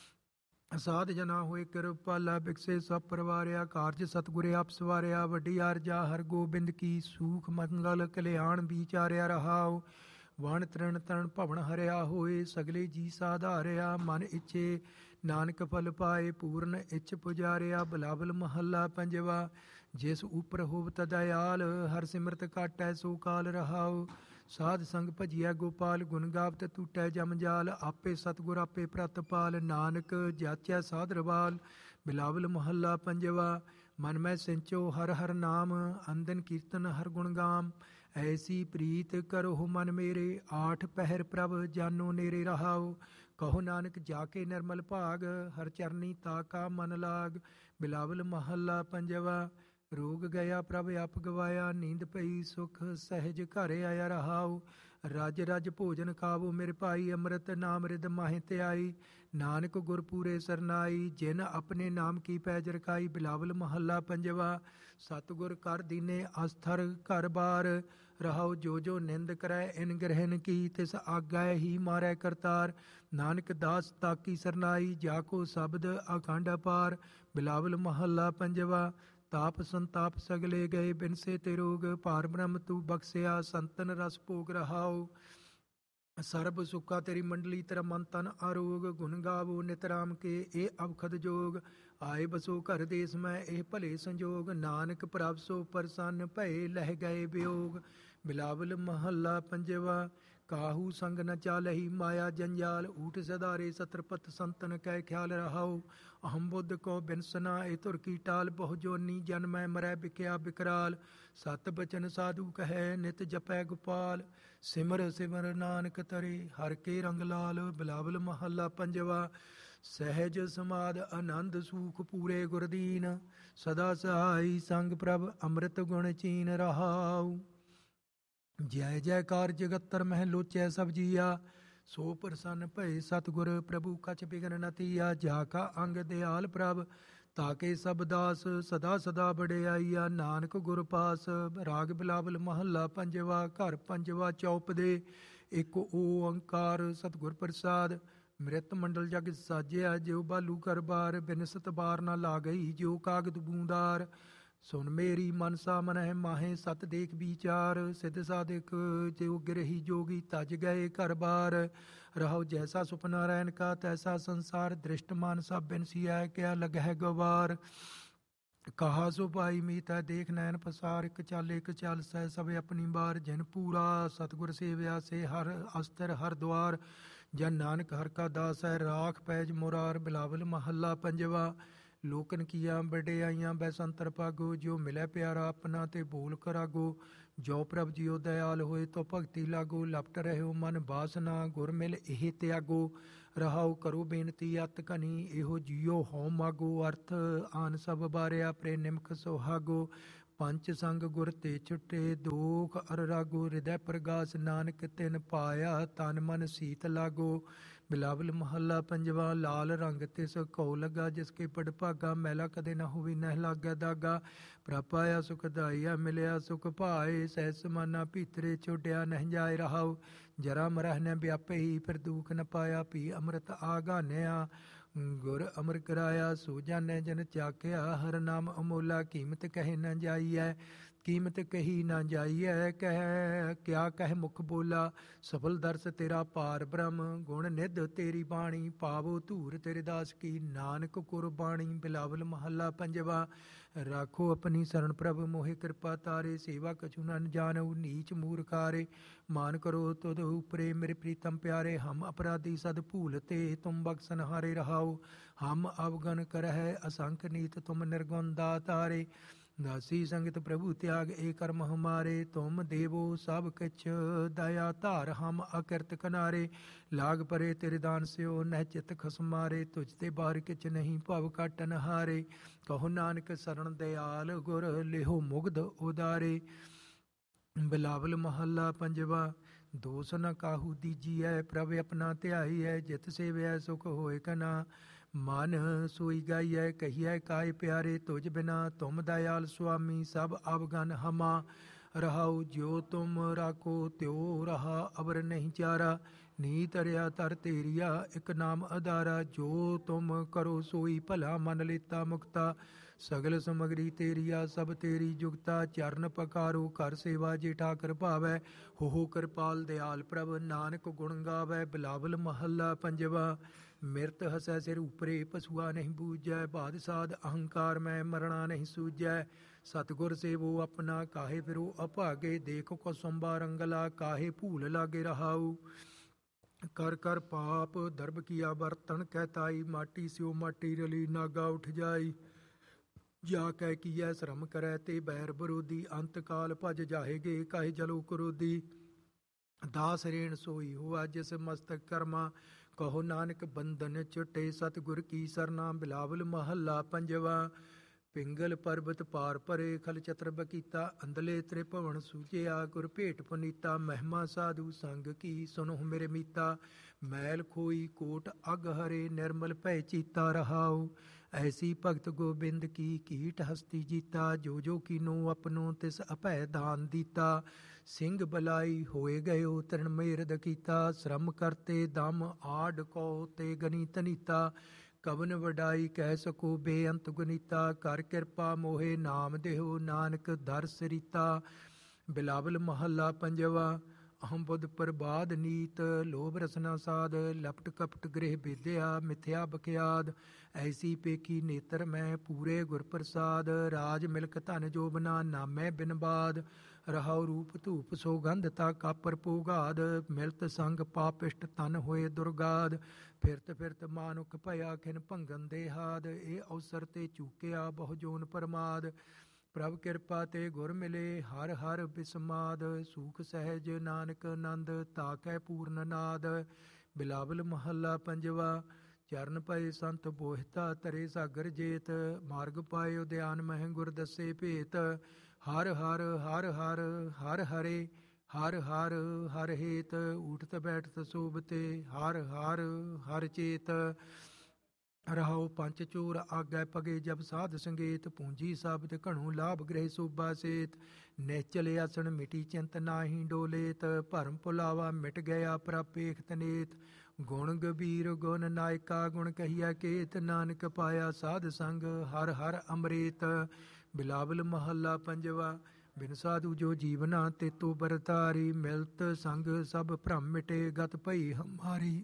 ਸਾਧ ਜਨਾ ਹੋਏ ਕਿਰਪਾਲਾ, ਬਿਕਸੇ ਸਭ ਪਰਵਾਰਿਆ। ਕਾਰਜ ਸਤਿਗੁਰੇ ਆਪ ਸਵਾਰਿਆ, ਵੱਡੀ ਆਰਜਾ ਹਰ ਗੋਬਿੰਦ ਕੀ। ਸੂਖ ਮੰਗਲ ਕਲਿਆਣ ਵਿਚਾਰਿਆ ਰਹਾਉ, ਵਣ ਤ੍ਰਿਣ ਤਰਨ ਭਵਨ ਹਰਿਆ ਹੋਏ। ਸਗਲੇ ਜੀ ਸਾਧਾਰਿਆ, ਮਨ ਇੱਛੇ ਨਾਨਕ ਫਲ ਪਾਏ। ਪੂਰਨ ਇੱਛ ਪੁਜਾਰਿਆ। ਬਿਲਾਵਲ ਮਹੱਲਾ ਪੰਜਵਾ, ਜਿਸ ਉਪਰ ਹੋਵਤ ਦਇਆਲ। ਹਰ ਸਿਮਰਤ ਕਾਟੈ ਸੋ ਕਾਲ ਰਹਾਉ, ਸਾਧ ਸੰਗ ਭਜਿਆ ਗੋਪਾਲ। ਗੁਣ ਗਾਵਤ ਟੂਟੈ ਜਮ ਜਾਲ, ਆਪੇ ਸਤਿਗੁਰ ਆਪੇ ਪ੍ਰਤਪਾਲ। ਨਾਨਕ ਜਾਚੈ ਸਾਧ ਰਵਾਲ। ਬਿਲਾਵਲ ਮਹੱਲਾ ਪੰਜਵਾ, ਮਨ ਮੈਂ ਸਿੰਚੋ ਹਰ ਹਰ ਨਾਮ। ਅੰਦਨ ਕੀਰਤਨ ਹਰ ਗੁਣ ਗਾਮ, ਐਸੀ ਪ੍ਰੀਤ ਕਰੋ ਮਨ ਮੇਰੇ। ਆਠ ਪਹਿਰ ਪ੍ਰਭ ਜਾਨੋ ਨੇਰੇ ਰਹਾਉ, ਕਹੋ ਨਾਨਕ ਜਾ ਕੇ ਨਿਰਮਲ ਭਾਗ। ਹਰ ਚਰਨੀ ਤਾ ਕਾ ਮਨ ਲਾਗ। ਬਿਲਾਵਲ ਮਹੱਲਾ ਪੰਜਵਾ, ਰੋਗ ਗਿਆ ਪ੍ਰਭ ਆਪ ਗਵਾਇਆ। ਨੀਂਦ ਪਈ ਸੁਖ ਸਹਿਜ ਘਰ ਆਇਆ ਰਹਾਉ। ਰਜ ਰਜ ਭੋਜਨ ਖਾਵੋ ਮੇਰੇ ਭਾਈ, ਅੰਮ੍ਰਿਤ ਨਾਮ ਰਿਦ ਮਾਹੇ ਧਿਆਈ। ਨਾਨਕ ਗੁਰ ਪੂਰੇ ਸਰਨਾਈ, ਜਿਨ ਆਪਣੇ ਨਾਮ ਕੀ ਪੈਜ ਰਖਾਈ। ਬਿਲਾਵਲ ਮਹੱਲਾ ਪੰਜਵਾ, ਸਤਿਗੁਰ ਕਰ ਦੀਨੇ ਅਸਥਰ ਘਰ ਬਾਰ। ਰਹਾਉ ਜੋ ਜੋ ਨਿੰਦ ਕਰੈ ਇਨ ਗ੍ਰਹਿਨ ਕੀ, ਤਿਸ ਆਗੈ ਹੀ ਮਾਰੈ ਕਰਤਾਰ। ਨਾਨਕ ਦਾਸ ਤਾਕੀ ਸਰਨਾਈ, ਜਾ ਕੋ ਸ਼ਬਦ ਅਖੰਡ ਅਪਾਰ। ਬਿਲਾਵਲ ਮਹੱਲਾ ਪੰਜਵਾ, ਤਾਪ ਸੰਤਾਪ ਸਗਲੇ ਗਏ ਬਿਨਸੇ ਤੇ ਰੋਗ। ਭਾਰ ਬ੍ਰਹਮ ਤੂੰ ਬਖਸਿਆ ਸੰਤਨ ਰਸ ਭੋਗ ਰਹਾਉ। ਸਰਬ ਸੁੱਖਾ ਤੇਰੀ ਮੰਡਲੀ, ਤੇਰਾ ਮਨ ਤਨ ਆਰੋਗ। ਗੁਣ ਗਾਵੋ ਨਿਤ ਰਾਮ ਕੇ ਇਹ ਅਵਖਦ ਜੋਗ। ਆਏ ਬਸੋ ਘਰ ਦੇਸ ਮੈਂ ਇਹ ਭਲੇ ਸੰਜੋਗ। ਨਾਨਕ ਪ੍ਰਭ ਸੋ ਪ੍ਰਸੰਨ ਭਏ ਲਹਿ ਗਏ ਵਿਯੋਗ। ਬਿਲਾਵਲ ਮਹੱਲਾ ਪੰਜਵਾ, ਕਾਹੂ ਸੰਗ ਨ ਚਾਲਹੀ ਮਾਇਆ ਜੰਜਾਲ। ਊਠ ਸਦਾਰੇ ਸਤਰਪਤ ਸੰਤਨ ਕੈ ਖਿਆਲ ਰਹਾਉ। ਅਹਮ ਬੁੱਧ ਕੋ ਬਿਨਸਨਾ ਇਹ ਧੁਰ ਕੀ ਟਾਲ। ਬਹੁ ਜੋਨੀ ਜਨਮੈ ਮਰੈ ਬਿਖਿਆ ਬਿਕਰਾਲ। ਸਤ ਬਚਨ ਸਾਧੂ ਕਹੈ ਨਿਤ ਜਪੈ ਗੋਪਾਲ। ਸਿਮਰ ਸਿਮਰ ਨਾਨਕ ਤਰੇ ਹਰ ਕੇ ਰੰਗ ਲਾਲ। ਬਿਲਾਵਲ ਮਹੱਲਾ ਪੰਜਵਾ, ਸਹਿਜ ਸਮਾਧ ਆਨੰਦ ਸੂਖ ਪੂਰੇ ਗੁਰਦੀਨ। ਸਦਾ ਸਹਾਈ ਸੰਗ ਪ੍ਰਭ ਅੰਮ੍ਰਿਤ ਗੁਣ ਚੀਨ ਰਹਾਉ। ਜੈ ਜੈਕਾਰ ਜਗਤਰ ਮਹਿ ਲੋਚੈ ਸਭ ਜੀਆ। ਸੋ ਪ੍ਰਸੰਨ ਭਏ ਸਤਿਗੁਰ ਪ੍ਰਭੂ ਕਛ ਬਿਗਨ ਨ ਤੀਆ। ਜਾ ਕਾ ਅੰਗ ਦਿਆਲ ਪ੍ਰਭ ਤਾਕੇ ਸਭ ਦਾਸ। ਸਦਾ ਸਦਾ ਵਡਿਆਈਆ ਨਾਨਕ ਗੁਰ ਪਾਸ। ਰਾਗ ਬਿਲਾਵਲ ਮਹੱਲਾ ਪੰਜਵਾ, ਘਰ ਪੰਜਵਾ ਚੌਪਦੇ। ਇਕ ਓੰਕਾਰ ਸਤਿਗੁਰ ਪ੍ਰਸਾਦ। ਮ੍ਰਿਤ ਮੰਡਲ ਜਗ ਸਾਜਿਆ ਜਿਉ ਬਾਲੂ ਘਰ ਬਾਰ। ਬਿਨਸਤ ਬਾਰ ਨ ਲਾਗਈ ਜਿਉ ਕਾਗਦ ਬੂੰਦਾਰ। ਸੁਨ ਮੇਰੀ ਮਨਸਾ ਮਨਹਿ ਮਾਹੇ ਸਤ ਦੇਖ ਵਿਚਾਰ। ਸਿੱਧ ਸਾਧਕ ਜਿਉ ਗਿਰਹੀ ਜੋਗੀ ਤਜ ਗਏ ਘਰ ਬਾਰ। ਰਹਾਉ ਜੈਸਾ ਸੁਪਨਾ ਰੈਨ ਕਾ ਤੈਸਾ ਸੰਸਾਰ। ਦ੍ਰਿਸ਼ਟ ਮਨ ਸਭ ਬਿਨਸੀਐ ਕਿਆ ਲਗਹਿ ਗਵਾਰ। ਕਹਾ ਸੋ ਭਾਈ ਮੀਤੈ ਦੇਖ ਨੈਣ ਪਸਾਰ। ਇਕ ਚੱਲ ਇਕ ਚੱਲ ਸਹਿ ਸਭ ਆਪਣੀ ਬਾਰ। ਜਿਨ ਪੂਰਾ ਸਤਿਗੁਰ ਸੇਵਿਆ ਸੇ ਹਰ ਅਸਤਰ ਹਰ ਦੁਆਰ। ਜਨ ਨਾਨਕ ਹਰ ਕਾ ਦਾਸ ਹੈ ਰਾਖ ਪੈਜ ਮੁਰਾਰ। ਬਿਲਾਵਲ ਮਹੱਲਾ ਪੰਜਵਾ, ਲੋਕਨ ਕੀਆਂ ਵਡਿਆਈਆਂ ਬੈਸੰਤਰ ਭਾਗੋ। ਜੋ ਮਿਲੇ ਪਿਆਰਾ ਆਪਣਾ ਤੇ ਬੋਲ ਕਰਾਗੋ। ਜੋ ਪ੍ਰਭ ਜੀਓ ਦਇਆਲ ਹੋਏ ਤੋ ਭਗਤੀ ਲਾਗੋ। ਲਪਟ ਰਹਿਓ ਮਨ ਬਾਸਨਾ ਗੁਰ ਮਿਲ ਇਹ ਤਿਆਗੋ। ਰਹਾਉ ਕਰੋ ਬੇਨਤੀ ਅਤ ਘਨੀ ਇਹੋ ਜੀਓ ਹਉ ਮਾਗੋ। ਅਰਥ ਆਨ ਸਭ ਬਾਰਿਆ ਪ੍ਰੇ ਨਿਮਖ ਸੁਹਾਗੋ। ਪੰਚ ਸੰਗ ਗੁਰ ਤੇ ਛੁਟੇ ਦੋਖ ਅਰ ਰਾਗੋ। ਹਿਰਦੈ ਪ੍ਰਗਾਸ ਨਾਨਕ ਤਿਨ ਪਾਇਆ ਤਨ ਮਨ ਸੀਤ ਲਾਗੋ। ਬਿਲਾਵਲ ਮਹੱਲਾ ਪੰਜਵਾ। ਲਾਲ ਰੰਗ ਤਿਸ ਕਉ ਲੱਗਾ ਜਿਸ ਕੇ ਪੜ ਭਾਗਾ। ਮੈਲਾ ਕਦੇ ਨਾ ਹੋਵੀ ਨਹਿ ਲਾਗੈ ਦਾਗਾ। ਪ੍ਰਭ ਪਾਇਆ ਸੁਖਦਾਈਆ ਮਿਲਿਆ ਸੁਖ ਭਾਏ। ਸਹਿ ਸਮਾਨਾ ਭੀਤਰੇ ਛੋਡਿਆ ਨਹਿ ਜਾਏ ਰਹਾਉ। ਜਰਾ ਮਰਹਿ ਨ ਵਿਆਪੇ ਹੀ ਫਿਰ ਦੁਖ ਨ ਪਾਇਆ। ਪੀ ਅੰਮ੍ਰਿਤ ਆਗਾਨਿਆ ਗੁਰ ਅਮਰ ਕਰਾਇਆ। ਸੋ ਜਾਣੈ ਜਨ ਚਾਖਿਆ ਹਰ ਨਾਮ ਅਮੋਲਾ। ਕੀਮਤ ਕਹਿ ਨ ਜਾਈਐ ਕੀਮਤ ਕਹੀ ਨਾ ਜਾਈਐ। ਕਹਿ ਕਿਆ ਕਹਿ ਮੁਖ ਬੋਲਾ। ਸਫਲ ਦਰਸ ਤੇਰਾ ਪਾਰ ਬ੍ਰਹਮ। ਗੁਣ ਨਿਧ ਤੇਰੀ ਬਾਣੀ ਪਾਵੋ ਧੂਰ ਤੇਰੇ ਦਾਸ ਕੀ ਨਾਨਕ ਕੁਰਬਾਣੀ। ਬਿਲਾਵਲ ਮਹੱਲਾ ਪੰਜਵਾ। ਰਾਖੋ ਆਪਣੀ ਸਰਣ ਪ੍ਰਭ ਮੋਹਿ ਕਿਰਪਾ ਤਾਰੇ। ਸੇਵਾ ਕਛੂ ਨ ਜਾਣਉ ਨੀਚ ਮੂਰਖਾਰੇ। ਮਾਨ ਕਰੋ ਤੁਧ ਉਪਰੇ ਮੇਰੇ ਪ੍ਰੀਤਮ ਪਿਆਰੇ। ਹਮ ਅਪਰਾਧੀ ਸਦ ਭੂਲ ਤੇ ਤੁਮ ਬਖਸ਼ਨ ਹਾਰੇ ਰਹਾਉ। ਹਮ ਅਵਗਨ ਕਰਹਿ ਅਸੰਖ ਨੀਤ ਤੁਮ ਨਿਰਗੁਣ ਦਾਤਾਰੇ। ਦਾਸੀ ਸੰਗਤ ਪ੍ਰਭੂ ਤਿਆਗ ਏ ਕਰਮ ਹਮਾਰੇ। ਤੁਮ ਦੇਵੋ ਸਭ ਕਿਛ ਦਇਆ ਧਾਰ ਹਮ ਅਕਿਰਤ ਕਿਨਾਰੇ। ਲਾਗ ਪਰੇ ਤੇਰੇ ਦਾਨ ਸਿਓ ਨਹਿ ਚਿਤ ਖਸਮਾਰੇ। ਤੁਝ ਤੇ ਬਾਹਰ ਕਿਛ ਨਹੀਂ ਭਵ ਕਾਟਨ ਹਾਰੇ। ਕਹੋ ਨਾਨਕ ਸਰਣ ਦਿਆਲ ਗੁਰ ਲਿਹੋ ਮੁਗਧ ਉਦਾਰੇ। ਬਿਲਾਵਲ ਮਹੱਲਾ ਪੰਜਵਾ। ਦੋਸ ਨ ਕਾਹੂ ਦੀਜੀਐ ਪ੍ਰਭ ਆਪਣਾ ਧਿਆਈਐ। ਜਿਤ ਸੇਵਿਐ ਸੁਖ ਹੋਇ ਕਨਾ ਮਨ ਸੋਈ ਗਾਈਐ। ਕਹੀਐ ਕਾਇ ਪਿਆਰੇ ਤੁਝ ਬਿਨਾ ਤੁਮ ਦਇਆਲ ਸੁਆਮੀ ਸਭ ਅਵਗਨ ਹਮਾ। ਰਹਾਉ ਜਿਉ ਤੁਮ ਰਾਖੋ ਤਿਉ ਰਹਾ ਅਵਰ ਨਹੀਂ ਚਾਰਾ। ਨੀ ਤਰਿਆ ਤਰ ਤੇਰੀਆ ਇਕ ਨਾਮ ਅਦਾਰਾ। ਜੋ ਤੁਮ ਕਰੋ ਸੋਈ ਭਲਾ ਮਨ ਲੀਤਾ ਮੁਕਤਾ। ਸਗਲ ਸਮਗਰੀ ਤੇਰੀਆ ਸਭ ਤੇਰੀ ਜੁਗਤਾ। ਚਰਨ ਪਕਾਰੋ ਕਰ ਸੇਵਾ ਜੇ ਠਾਕਰ ਭਾਵੈ। ਹੋ ਕਿਰਪਾਲ ਦਿਆਲ ਪ੍ਰਭ ਨਾਨਕ ਗੁਣ ਗਾਵੈ। ਬਿਲਾਵਲ ਮਹੱਲਾ ਪੰਜਵਾ। ਮਿਰਤ ਹਸੈ ਸਿਰ ਉਪਰੇ ਪਸੂਆ ਨਹੀਂ ਬੂਝੈ। ਬਾਦ ਸਾਧ ਅਹੰਕਾਰ ਮੈਂ ਮਰਣਾ ਨਹੀਂ ਸੂਝੈ। ਸਤਿਗੁਰ ਸੇਵੋ ਆਪਣਾ ਕਾਹੇ ਫਿਰੋ ਅਭਾਗੇ। ਦੇਖੋ ਕਸੁੰਬਾ ਰੰਗਲਾ ਕਾਹੇ ਭੂਲ ਲਾਗੇ ਰਹਾਉ। ਕਰ ਕਰ ਪਾਪ ਦਰਬ ਕੀਆ ਬਰਤਨ ਕਹਿਤਾਈ। ਮਾਟੀ ਸਿਓ ਮਾਟੀ ਰਲੀ ਨਾਗਾ ਉਠ ਜਾਈ। ਜਾ ਕਹਿ ਕੀਐ ਸ਼ਰਮ ਕਰੈ ਤੇ ਬੈਰ ਵਿਰੋਧੀ। ਅੰਤ ਕਾਲ ਭਜ ਜਾਹੇਗੇ ਕਾਹੇ ਜਲੋ ਕਰੋਧੀ। ਦਾਸ ਰੇਣ ਸੋਈ ਹੋਆ ਜਿਸ ਮਸਤਕ ਕਰਮਾ। ਕਹੋ ਨਾਨਕ ਬੰਧਨ ਛੁਟੇ ਸਤਿਗੁਰ ਕੀ ਸਰਨਾ। ਬਿਲਾਵਲ ਮਹੱਲਾ ਪੰਜਵਾ। ਪਿੰਗਲ ਪਰਬਤ ਪਾਰ ਪਰੇ ਖਲ ਚਤਰ ਬਕੀਤਾ। ਅੰਦਲੇ ਤ੍ਰਿਭਵਨ ਸੂਝਿਆ ਗੁਰ ਭੇਟ ਪੁਨੀਤਾ। ਮਹਿਮਾ ਸਾਧੂ ਸੰਗ ਕੀ ਸੁਨੋ ਮੇਰੇ ਮੀਤਾ। ਮੈਲ ਖੋਈ ਕੋਟ ਅਗ ਹਰੇ ਨਿਰਮਲ ਭੈ ਚੀਤਾ ਰਹਾਉ। ਐਸੀ ਭਗਤ ਗੋਬਿੰਦ ਕੀ ਕੀਟ ਹਸਤੀ ਜੀਤਾ। ਜੋ ਜੋ ਕੀਨੋ ਆਪਣੋ ਤਿਸ ਅਭੈ ਦਾਨ ਦੀਤਾ। ਸਿੰਘ ਬਲਾਈ ਹੋਏ ਗਇਓ ਤ੍ਰਿਣ ਮੇਰਦ ਕੀਤਾ। ਸ਼ਰਮ ਕਰਤੇ ਦਮ ਆਡ ਕਉ ਤੇ ਗਨੀ ਤਨੀਤਾ। ਕਵਨ ਵਡਾਈ ਕਹਿ ਸਕੋ ਬੇਅੰਤ ਗੁਨੀਤਾ। ਕਰ ਕਿਰਪਾ ਮੋਹੇ ਨਾਮ ਦੇਹੋ ਨਾਨਕ ਦਰਸ ਰੀਤਾ। ਬਿਲਾਵਲ ਮਹੱਲਾ ਪੰਜਵਾ। ਅਹੰ ਬੁੱਧ ਪ੍ਰਬਾਦ ਨੀਤ ਲੋਭ ਰਸਨਾ ਸਾਧ। ਲਪਟ ਕਪਟ ਗ੍ਰਹਿ ਵਿਦਿਆ ਮਿਥਿਆ ਬਖਿਆਦ। ਐਸੀ ਪੇਖੀ ਨੇਤਰ ਮੈਂ ਪੂਰੇ ਗੁਰ ਪ੍ਰਸਾਦ। ਰਾਜ ਮਿਲਕ ਧਨ ਜੋਬਨਾ ਨਾਮੈ ਬਿਨ ਬਾਦ। ਰਹਾਉ ਰੂਪ ਧੂਪ ਸੋਗੰਧ ਤਾ ਕਾਪਰ ਪੋਗਾਦ। ਮਿਲਤ ਸੰਗ ਪਾਪਿਸ਼ਟ ਤਨ ਹੋਏ ਦੁਰਗਾਦ। ਫਿਰਤ ਫਿਰਤ ਮਾਨੁਖ ਭਇਆ ਖਿਨ ਭੰਗਨ ਦੇਹਾਦ। ਇਹ ਅਵਸਰ ਤੇ ਚੂਕਿਆ ਬਹੁ ਜੋਨ ਪਰਮਾਦ। ਪ੍ਰਭ ਕਿਰਪਾ ਤੇ ਗੁਰ ਮਿਲੇ ਹਰ ਹਰ ਬਿਸਮਾਦ। ਸੂਖ ਸਹਿਜ ਨਾਨਕ ਆਨੰਦ ਤਾਕੈ ਪੂਰਨ ਨਾਦ। ਬਿਲਾਵਲ ਮਹੱਲਾ ਪੰਜਵਾ। ਚਰਨ ਪਏ ਸੰਤ ਬੋਹਿਤਾ ਤਰੇ ਸਾਗਰ ਜੇਤ। ਮਾਰਗ ਪਾਏ ਉਦਿਆਨ ਮਹਿ ਗੁਰ ਦੱਸੇ ਭੇਤ। ਹਰ ਹਰ ਹਰ ਹਰ ਹਰ ਹਰੇ ਹਰ ਹਰ ਹਰ ਹੇਤ। ਊਠਤ ਬੈਠਤ ਸੋਭਤੇ ਹਰ ਹਰ ਹਰ ਚੇਤ। ਰਹਾਉ ਪੰਚ ਚੋਰ ਆਗੈ ਪਗੇ ਜਬ ਸਾਧ ਸੰਗੇਤ। ਪੂੰਜੀ ਸਾਬਤ ਘਣੋ ਲਾਭ ਗ੍ਰਹਿ ਸੋਭਾ ਸੇਤ। ਨਿਹਚਲ ਆਸਣ ਮਿਟੀ ਚਿੰਤ ਨਾਹੀ ਡੋਲੇਤ। ਭਰਮ ਭੁਲਾਵਾ ਮਿਟ ਗਿਆ ਪ੍ਰਭ ਪੇਖ ਤਨੇਤ। ਗੁਣ ਗਬੀਰ ਗੁਣ ਨਾਇਕਾ ਗੁਣ ਕਹੀਆ ਕੇਤ। ਨਾਨਕ ਪਾਇਆ ਸਾਧ ਸੰਗ ਹਰ ਹਰ ਅੰਮ੍ਰਿਤ। ਬਿਲਾਵਲ ਮਹੱਲਾ ਪੰਜਵਾ। ਬਿਨ ਸਾਧੂ ਜੋ ਜੀਵਨਾ ਤੇਤੋ ਬਰਤਾਰੀ। ਮਿਲਤ ਸੰਗ ਸਭ ਭ੍ਰਮ ਮਿਟੇ ਗਤ ਭਈ ਹਮਾਰੀ।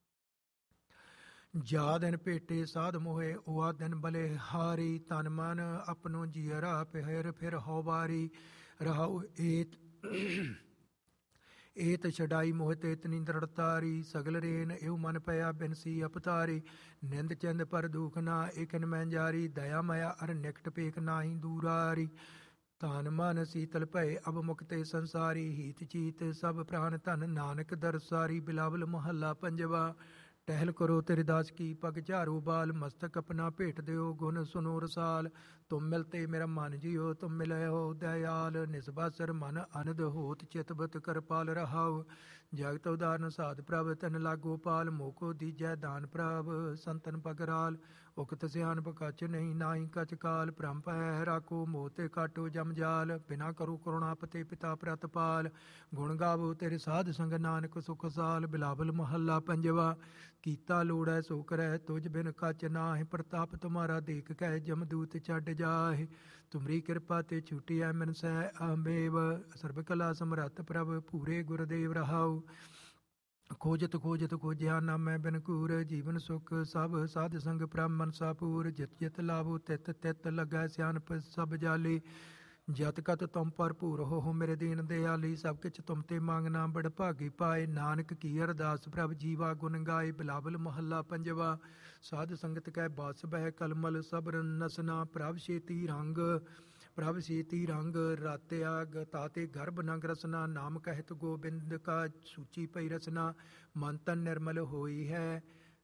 ਜਾ ਦਿਨ ਭੇਟੇ ਸਾਧ ਮੋਹੇ ਓਆ ਦਿਨ ਬਲੇ ਹਾਰੀ। ਤਨ ਮਨ ਆਪਣੋ ਜੀਅਰਾ ਪਹਿਰ ਫਿਰ ਹਉ ਵਾਰੀ। ਰਹਾਉ ਏਤ ਏਤ ਛਡਾਈ ਮੋਹਿ ਇਤਨੀ ਦ੍ਰਿੜਤਾਰੀ, ਸਗਲ ਰੇਨ ਇਉ ਮਨ ਪਿਆ ਬਿਨਸੀ ਅਪਤਾਰੀ। ਨਿੰਦ ਚੰਦ ਪਰ ਦੁਖ ਨਾ ਇਕਨ ਮੈਂ ਜਾਰੀ, ਦਇਆ ਮਇਆ ਅਰ ਨਿਕਟ ਪੇਖ ਨਾਹੀ ਦੂਰਾਰੀ। ਤਾਨ ਮਨ ਸੀਤਲ ਭਏ ਅਬ ਮੁਕਤੇ ਸੰਸਾਰੀ, ਹੀਤ ਚੀਤ ਸਭ ਪ੍ਰਾਨ ਧਨ ਨਾਨਕ ਦਰਸਾਰੀ। ਬਿਲਾਵਲ ਮਹੱਲਾ ਪੰਜਵਾ। ਟਹਿਲ ਕਰੋ ਤੇਰੇ ਦਾਸ ਕੀ ਪਗ ਝਾਰੋ ਬਾਲ, ਮਸਤਕ ਆਪਣਾ ਭੇਟ ਦਿਓ ਗੁਣ ਸੁਨੋ ਰਸਾਲ। ਤੁਮ ਮਿਲਤੇ ਮੇਰਾ ਮਨ ਜਿਓ ਤੁਮ ਮਿਲੇ ਹੋ ਦਇਆਲ, ਨਿਸਬਾਸਰ ਮਨ ਅਨੰਦ ਹੋਤ ਚਿਤਬਤ ਕਰਪਾਲ ਰਹਾਉ। ਜਗਤ ਉਦਾਰਨ ਸਾਧ ਪ੍ਰਭ ਤਨ ਲਾਗੋ ਪਾਲ, ਮੋਕੋ ਦੀਜੈ ਦਾਨ ਪ੍ਰਭ ਸੰਤਨ ਪਗਰਾਲ। ਉਕਤ ਸਿਆਣਪ ਕਛ ਨਹੀਂ ਨਾਹੀ ਕਛ ਕਾਲ, ਭ੍ਰਮ ਭੈ ਰਾਖੋ ਮੋਤੇ ਕਾਟੋ ਜਮ ਜਾਲ। ਬਿਨਾ ਕਰੋ ਕਰੁਣਾ ਪਤੇ ਪਿਤਾ ਪ੍ਰਤਪਾਲ, ਗੁਣ ਗਾਵੋ ਤੇਰੇ ਸਾਧ ਸੰਗ ਨਾਨਕ ਸੁਖ ਸਾਲ। ਬਿਲਾਵਲ ਮਹੱਲਾ ਪੰਜਵਾ। ਕੀਤਾ ਲੋੜੈ ਸੋ ਕਰੈ ਤੁਝ ਬਿਨ ਕਛ ਨਾਹਿ, ਪ੍ਰਤਾਪ ਤੁਮਾਰਾ ਦੇਖ ਕੈ ਜਮਦੂਤ ਛੱਡ ਜਾਹਿ। ਤੁਮਰੀ ਕਿਰਪਾ ਤੇ ਛੁਟਿਐ ਮਨ ਸਹਿ ਅਮੇਵ, ਸਰਬ ਕਲਾ ਸਮਰੱਥ ਪ੍ਰਭ ਪੂਰੇ ਗੁਰਦੇਵ ਰਹਾਉ। ਖੋਜਤ ਖੋਜਤ ਖੋਜਿਆ ਨਾਮੈ ਬਿਨ ਕੂਰ, ਜੀਵਨ ਸੁਖ ਸਭ ਸਾਧ ਸੰਗ ਪ੍ਰਭ ਮਨਸਾ ਪੂਰ। ਜਿਤ ਜਿਤ ਲਾਭੋ ਤਿਤ ਤਿਤ ਲੱਗੈ ਸਿਆਣਪ ਸਭ ਜਾਲੀ, ਜਤ ਕਤ ਤੁਮ ਭਰਪੂਰ ਹੋ ਮੇਰੇ ਦੀਨ ਦਿਆਲੀ। ਸਭ ਕਿਛ ਤੁਮ ਤੇ ਮੰਗਣਾ ਬੜ ਭਾਗੀ ਪਾਏ, ਨਾਨਕ ਕੀ ਅਰਦਾਸ ਪ੍ਰਭ ਜੀਵਾ ਗੁਣ ਗਾਏ। ਬਿਲਾਵਲ ਮਹੱਲਾ ਪੰਜਵਾ। ਸਾਧ ਸੰਗਤ ਕੈ ਬਾਸ ਬਹਿ ਕਲਮਲ ਸਬਰ ਨਸਨਾ, ਪ੍ਰਭ ਛੇਤੀ ਰੰਗ ਰਾਤਿਆ ਤਾਤੇ ਗਰਭ ਨੰਗ ਰਸਨਾ। ਨਾਮ ਕਹਿਤ ਗੋਬਿੰਦ ਕਾ ਸੂਚੀ ਪਈ ਰਸਨਾ, ਮਨ ਤਨ ਨਿਰਮਲ ਹੋਈ ਹੈ